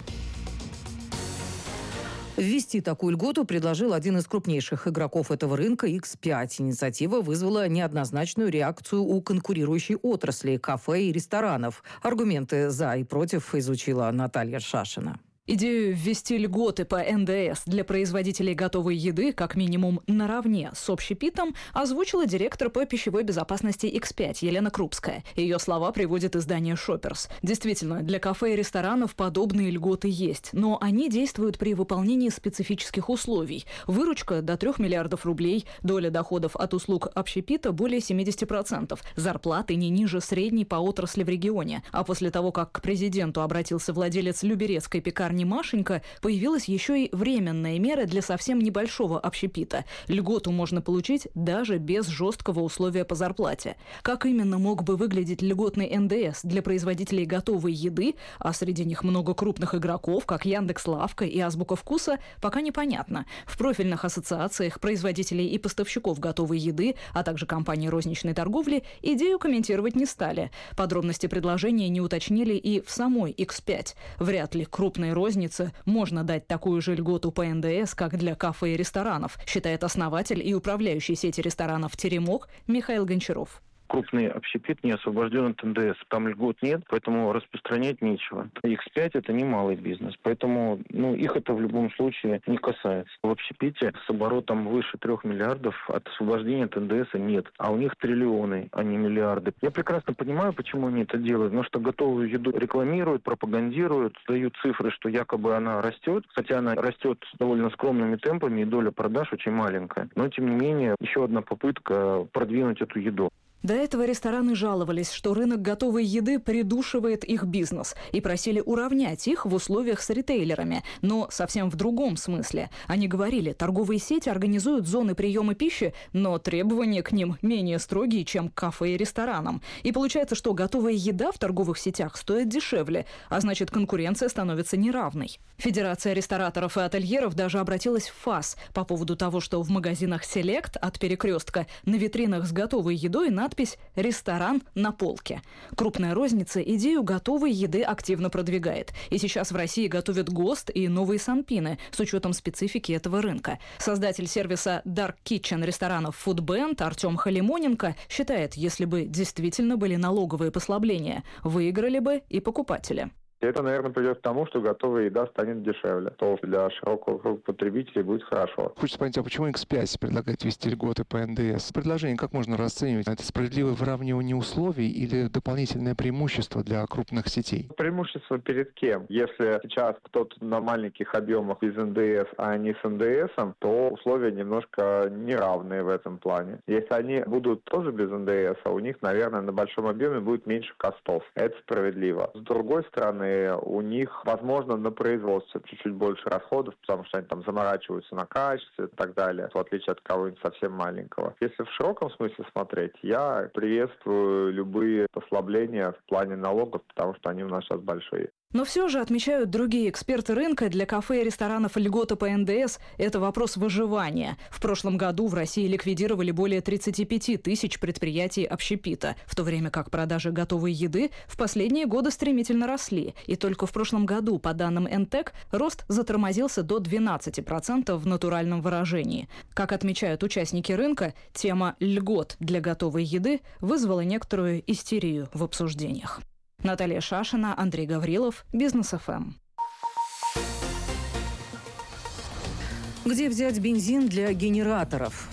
Ввести такую льготу предложил один из крупнейших игроков этого рынка икс пять. Инициатива вызвала неоднозначную реакцию у конкурирующей отрасли кафе и ресторанов. Аргументы «за» и «против» изучила Наталья Шашина. Идею ввести льготы по эн дэ эс для производителей готовой еды как минимум наравне с общепитом озвучила директор по пищевой безопасности икс пять Елена Крупская. Ее слова приводит издание «Шопперс». Действительно, для кафе и ресторанов подобные льготы есть, но они действуют при выполнении специфических условий. Выручка до трех миллиардов рублей, доля доходов от услуг общепита более семьдесят процентов, зарплаты не ниже средней по отрасли в регионе. А после того, как к президенту обратился владелец люберецкой пекарни Машенька, появилась еще и временная мера для совсем небольшого общепита. Льготу можно получить даже без жесткого условия по зарплате. Как именно мог бы выглядеть льготный эн дэ эс для производителей готовой еды, а среди них много крупных игроков, как Яндекс.Лавка и Азбука Вкуса, пока непонятно. В профильных ассоциациях производителей и поставщиков готовой еды, а также компаний розничной торговли идею комментировать не стали. Подробности предложения не уточнили и в самой икс пять. Вряд ли крупные розницы можно дать такую же льготу по эн дэ эс, как для кафе и ресторанов, считает основатель и управляющий сети ресторанов «Теремок» Михаил Гончаров. Крупный общепит не освобожден от эн дэ эс. Там льгот нет, поэтому распространять нечего. икс пять – это не малый бизнес, поэтому ну, их это в любом случае не касается. В общепите с оборотом выше трех миллиардов от освобождения от эн дэ эс нет, а у них триллионы, а не миллиарды. Я прекрасно понимаю, почему они это делают, потому что готовую еду рекламируют, пропагандируют, дают цифры, что якобы она растет, хотя она растет довольно скромными темпами, и доля продаж очень маленькая. Но, тем не менее, еще одна попытка продвинуть эту еду. До этого рестораны жаловались, что рынок готовой еды придушивает их бизнес и просили уравнять их в условиях с ритейлерами, но совсем в другом смысле. Они говорили, торговые сети организуют зоны приема пищи, но требования к ним менее строгие, чем к кафе и ресторанам. И получается, что готовая еда в торговых сетях стоит дешевле, а значит, конкуренция становится неравной. Федерация рестораторов и ательеров даже обратилась в ФАС по поводу того, что в магазинах «Селект» от «Перекрестка» на витринах с готовой едой надпись «Ресторан на полке». Крупная розница идею готовой еды активно продвигает. И сейчас в России готовят ГОСТ и новые санпины с учетом специфики этого рынка. Создатель сервиса Dark Kitchen ресторанов Foodband Артем Халимоненко считает, если бы действительно были налоговые послабления, выиграли бы и покупатели. Это, наверное, придет к тому, что готовая еда станет дешевле. То для широкого круга потребителей будет хорошо. Хочется понять, а почему икс пять предлагает ввести льготы по эн дэ эс? Предложение как можно расценивать? Это справедливое выравнивание условий или дополнительное преимущество для крупных сетей? Преимущество перед кем? Если сейчас кто-то на маленьких объемах без эн дэ эс, а они с эн дэ эсом, то условия немножко неравные в этом плане. Если они будут тоже без эн дэ эса, у них, наверное, на большом объеме будет меньше костов. Это справедливо. С другой стороны, у них, возможно, на производстве чуть-чуть больше расходов, потому что они там заморачиваются на качестве и так далее, в отличие от кого-нибудь совсем маленького. Если в широком смысле смотреть, я приветствую любые послабления в плане налогов, потому что они у нас сейчас большие. Но все же, отмечают другие эксперты рынка, для кафе и ресторанов льготы по эн дэ эс – это вопрос выживания. В прошлом году в России ликвидировали более тридцати пяти тысяч предприятий общепита, в то время как продажи готовой еды в последние годы стремительно росли. И только в прошлом году, по данным эн тэ к, рост затормозился до двенадцати процентов в натуральном выражении. Как отмечают участники рынка, тема льгот для готовой еды вызвала некоторую истерию в обсуждениях. Наталья Шашина, Андрей Гаврилов, Бизнес эф эм. Где взять бензин для генераторов?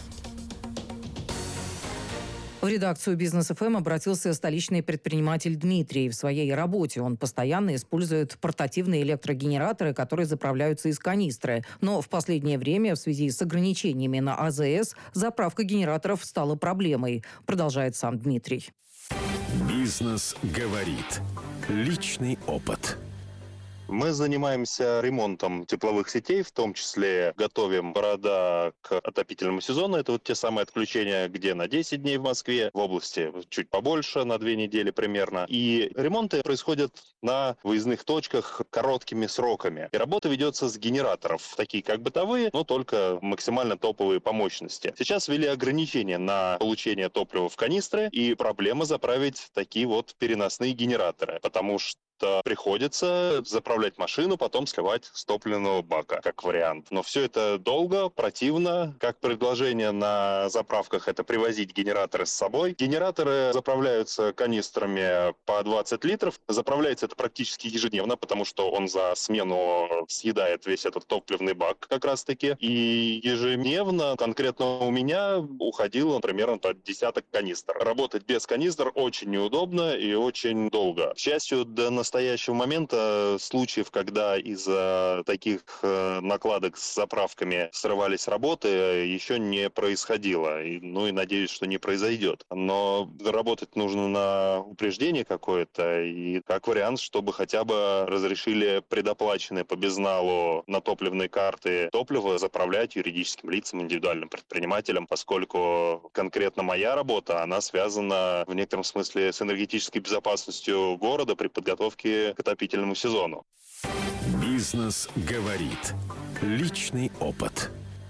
В редакцию Бизнес эф эм обратился столичный предприниматель Дмитрий. В своей работе он постоянно использует портативные электрогенераторы, которые заправляются из канистры. Но в последнее время в связи с ограничениями на а зэ эс заправка генераторов стала проблемой, продолжает сам Дмитрий. Бизнес говорит. Личный опыт. Мы занимаемся ремонтом тепловых сетей, в том числе готовим города к отопительному сезону. Это вот те самые отключения, где на десять дней в Москве, в области чуть побольше, на две недели примерно. И ремонты происходят на выездных точках короткими сроками. И работа ведется с генераторов, такие как бытовые, но только максимально топовые по мощности. Сейчас ввели ограничения на получение топлива в канистры, и проблема заправить такие вот переносные генераторы, потому что приходится заправлять машину, потом сливать с топливного бака, как вариант. Но все это долго, противно. Как предложение на заправках — это привозить генераторы с собой. Генераторы заправляются канистрами по двадцать литров. Заправляется это практически ежедневно, потому что он за смену съедает весь этот топливный бак как раз-таки. И ежедневно конкретно у меня уходило примерно под десяток канистр. Работать без канистр очень неудобно и очень долго. К счастью, до настоящего настоящего момента случаев, когда из-за таких э, накладок с заправками срывались работы, еще не происходило. И, ну и надеюсь, что не произойдет. Но работать нужно на упреждение какое-то, и как вариант, чтобы хотя бы разрешили предоплаченные по безналу на топливные карты топливо заправлять юридическим лицам, индивидуальным предпринимателям, поскольку конкретно моя работа, она связана в некотором смысле с энергетической безопасностью города при подготовке к отопительному сезону. Бизнес говорит. Личный опыт.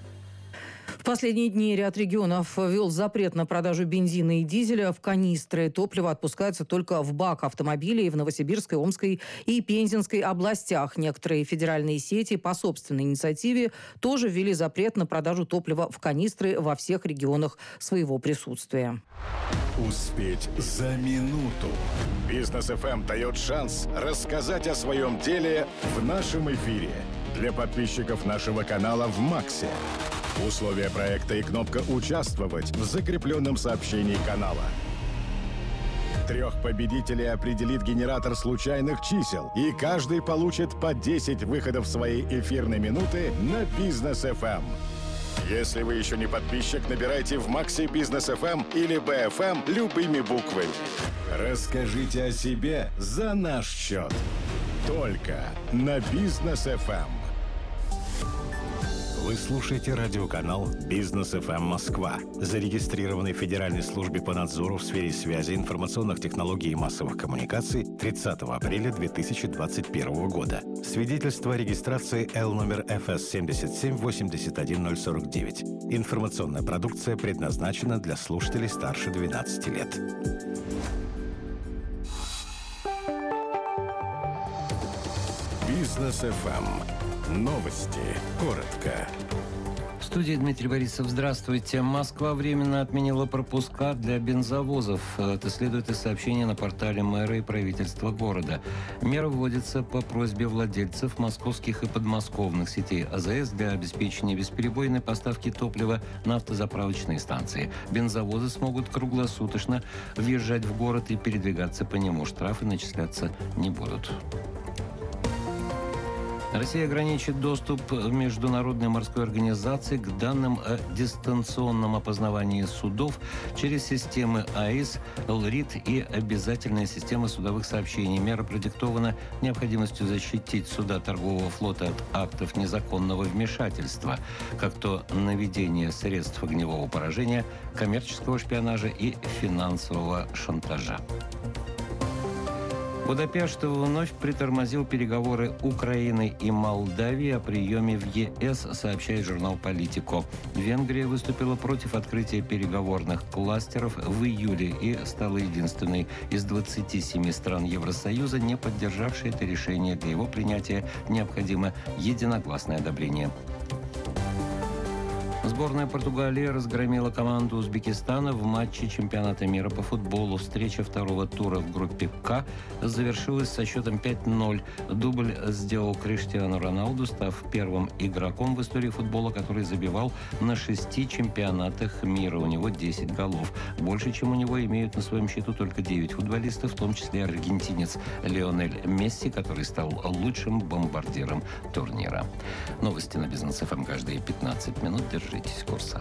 В последние дни ряд регионов ввел запрет на продажу бензина и дизеля в канистры. Топливо отпускается только в бак автомобилей в Новосибирской, Омской и Пензенской областях. Некоторые федеральные сети по собственной инициативе тоже ввели запрет на продажу топлива в канистры во всех регионах своего присутствия. Успеть за минуту. Бизнес эф эм дает шанс рассказать о своем деле в нашем эфире. Для подписчиков нашего канала в Максе. Условия проекта и кнопка «Участвовать» в закрепленном сообщении канала. Трех победителей определит генератор случайных чисел, и каждый получит по десять выходов своей эфирной минуты на Бизнес эф эм. Если вы еще не подписчик, набирайте в Максе Бизнес эф эм или би эф эм любыми буквами. Расскажите о себе за наш счет. Только на Бизнес эф эм. Вы слушаете радиоканал Бизнес эф эм Москва, зарегистрированный в Федеральной службе по надзору в сфере связи, информационных технологий и массовых коммуникаций тридцатого апреля две тысячи двадцать первого года. Свидетельство о регистрации Л номер эф эс семь семь восемь один ноль сорок девять. Информационная продукция предназначена для слушателей старше двенадцати лет. Бизнес эф эм. Новости. Коротко. В студии Дмитрий Борисов. Здравствуйте. Москва временно отменила пропуска для бензовозов. Это следует из сообщения на портале мэра и правительства города. Мера вводится по просьбе владельцев московских и подмосковных сетей а зэ эс для обеспечения бесперебойной поставки топлива на автозаправочные станции. Бензовозы смогут круглосуточно въезжать в город и передвигаться по нему. Штрафы начисляться не будут. Россия ограничит доступ Международной морской организации к данным о дистанционном опознавании судов через системы АИС, ЛРИТ и обязательные системы судовых сообщений. Мера продиктована необходимостью защитить суда торгового флота от актов незаконного вмешательства, как то наведение средств огневого поражения, коммерческого шпионажа и финансового шантажа. Будапешт вновь притормозил переговоры Украины и Молдавии о приеме в ЕС, сообщает журнал «Политико». Венгрия выступила против открытия переговорных кластеров в июле и стала единственной из двадцати семи стран Евросоюза, не поддержавшей это решение. Для его принятия необходимо единогласное одобрение. Сборная Португалии разгромила команду Узбекистана в матче чемпионата мира по футболу. Встреча второго тура в группе «К» завершилась со счетом пять ноль. Дубль сделал Криштиану Роналду, став первым игроком в истории футбола, который забивал на шести чемпионатах мира. У него десять голов. Больше, чем у него, имеют на своем счету только девять футболистов, в том числе аргентинец Лионель Месси, который стал лучшим бомбардиром турнира. Новости на Бизнес эф эм каждые пятнадцать минут. Держитесь курса.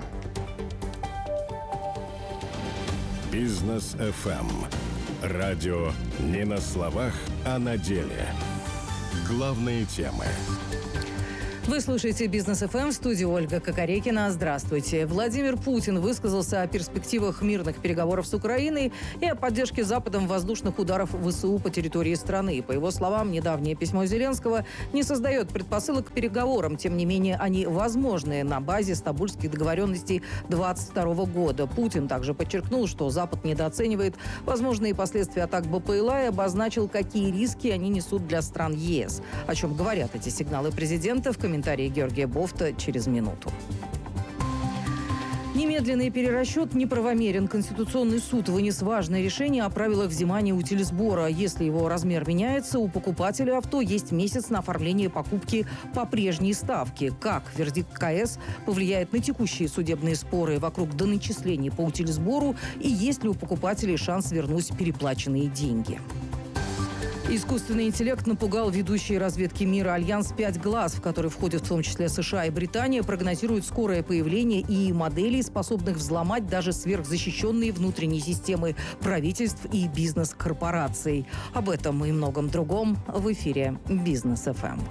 Бизнес эф эм. Радио не на словах, а на деле. Главные темы. Вы слушаете «Бизнес эф эм», в студии Ольга Кокорекина. Здравствуйте. Владимир Путин высказался о перспективах мирных переговоров с Украиной и о поддержке Западом воздушных ударов ВСУ по территории страны. По его словам, недавнее письмо Зеленского не создает предпосылок к переговорам. Тем не менее, они возможны на базе стамбульских договоренностей двадцать второго года. Путин также подчеркнул, что Запад недооценивает возможные последствия атак БПЛА и обозначил, какие риски они несут для стран ЕС. О чем говорят эти сигналы президента, в комментарии Георгия Бофта через минуту. Немедленный перерасчет неправомерен. Конституционный суд вынес важное решение о правилах взимания утилизбора. Если его размер меняется, у покупателя авто есть месяц на оформление покупки по прежней ставке. Как вердикт ка эс повлияет на текущие судебные споры вокруг доначислений по утилизбору и есть ли у покупателей шанс вернуть переплаченные деньги? Искусственный интеллект напугал ведущие разведки мира. Альянс «Пять глаз», в который входят в том числе США и Британия, прогнозирует скорое появление и моделей, способных взломать даже сверхзащищенные внутренние системы правительств и бизнес-корпораций. Об этом и многом другом в эфире «Бизнес эф эм».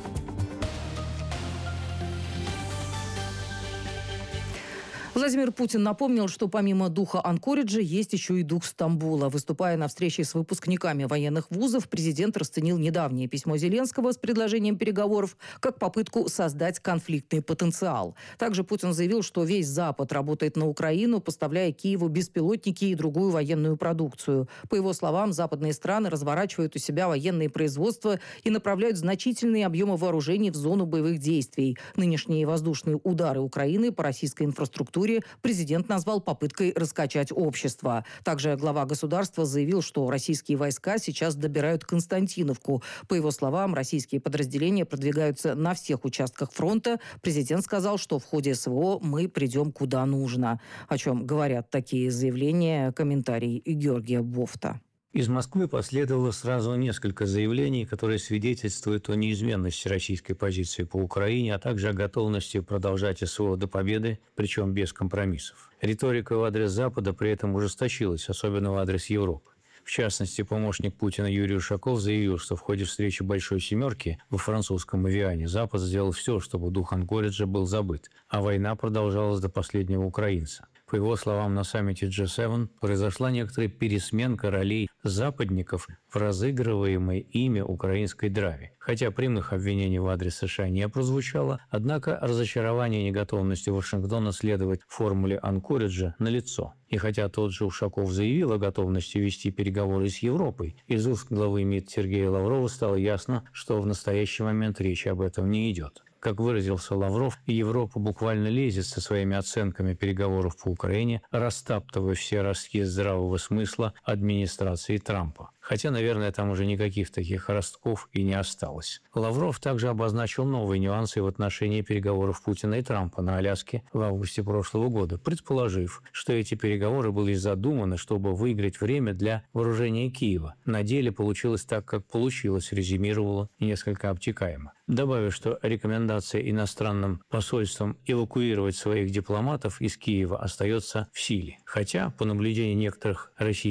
Владимир Путин напомнил, что помимо духа Анкориджа есть еще и дух Стамбула. Выступая на встрече с выпускниками военных вузов, президент расценил недавнее письмо Зеленского с предложением переговоров как попытку создать конфликтный потенциал. Также Путин заявил, что весь Запад работает на Украину, поставляя Киеву беспилотники и другую военную продукцию. По его словам, западные страны разворачивают у себя военные производства и направляют значительные объемы вооружений в зону боевых действий. Нынешние воздушные удары Украины по российской инфраструктуре президент назвал попыткой раскачать общество. Также глава государства заявил, что российские войска сейчас добирают Константиновку. По его словам, российские подразделения продвигаются на всех участках фронта. Президент сказал, что в ходе эс вэ о мы придем куда нужно. О чем говорят такие заявления, комментарий Георгия Бофта. Из Москвы последовало сразу несколько заявлений, которые свидетельствуют о неизменности российской позиции по Украине, а также о готовности продолжать эс вэ о до победы, причем без компромиссов. Риторика в адрес Запада при этом ужесточилась, особенно в адрес Европы. В частности, помощник Путина Юрий Ушаков заявил, что в ходе встречи «Большой семерки» во французском Эвиане Запад сделал все, чтобы дух Анкориджа был забыт, а война продолжалась до последнего украинца. По его словам, на саммите джи семь произошла некоторая пересменка ролей западников в разыгрываемой ими украинской драме. Хотя прямых обвинений в адрес США не прозвучало, однако разочарование и неготовность Вашингтона следовать формуле Анкориджа налицо. И хотя тот же Ушаков заявил о готовности вести переговоры с Европой, из уст главы МИД Сергея Лаврова стало ясно, что в настоящий момент речи об этом не идет. Как выразился Лавров, Европа буквально лезет со своими оценками переговоров по Украине, растаптывая все ростки здравого смысла администрации Трампа. Хотя, наверное, там уже никаких таких ростков и не осталось. Лавров также обозначил новые нюансы в отношении переговоров Путина и Трампа на Аляске в августе прошлого года, предположив, что эти переговоры были задуманы, чтобы выиграть время для вооружения Киева. На деле получилось так, как получилось, резюмировало несколько обтекаемо. Добавив, что рекомендация иностранным посольствам эвакуировать своих дипломатов из Киева остается в силе. Хотя, по наблюдению некоторых российских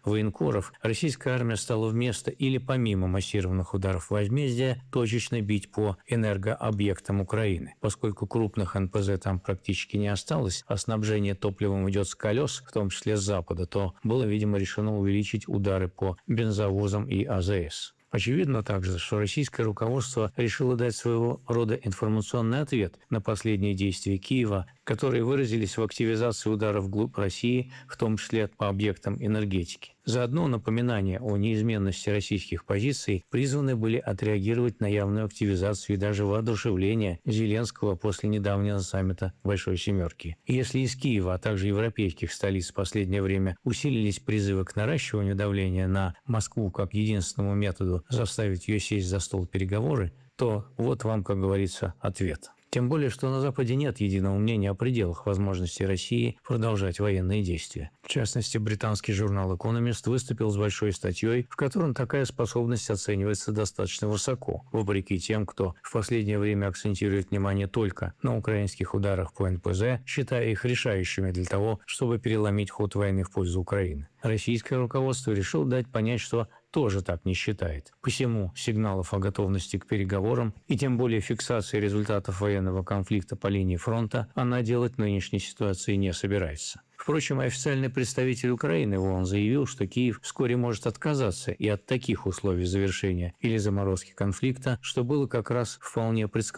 военкоров, российская армия стала вместо или помимо массированных ударов возмездия точечно бить по энергообъектам Украины. Поскольку крупных эн пэ зэ там практически не осталось, а снабжение топливом идет с колес, в том числе с запада, то было, видимо, решено увеличить удары по бензовозам и а зэ эс. Очевидно также, что российское руководство решило дать своего рода информационный ответ на последние действия Киева, которые выразились в активизации ударов вглубь России, в том числе по объектам энергетики. Заодно напоминания о неизменности российских позиций призваны были отреагировать на явную активизацию и даже воодушевление Зеленского после недавнего саммита Большой Семерки. И если из Киева, а также европейских столиц в последнее время усилились призывы к наращиванию давления на Москву как единственному методу заставить ее сесть за стол переговоры, то вот вам, как говорится, ответ. Тем более, что на Западе нет единого мнения о пределах возможностей России продолжать военные действия. В частности, британский журнал «Экономист» выступил с большой статьей, в котором такая способность оценивается достаточно высоко, вопреки тем, кто в последнее время акцентирует внимание только на украинских ударах по эн пэ зэ, считая их решающими для того, чтобы переломить ход войны в пользу Украины. Российское руководство решило дать понять, что тоже так не считает. Посему сигналов о готовности к переговорам и тем более фиксации результатов военного конфликта по линии фронта она делать в нынешней ситуации не собирается. Впрочем, официальный представитель Украины в ООН заявил, что Киев вскоре может отказаться и от таких условий завершения или заморозки конфликта, что было как раз вполне предсказуемо.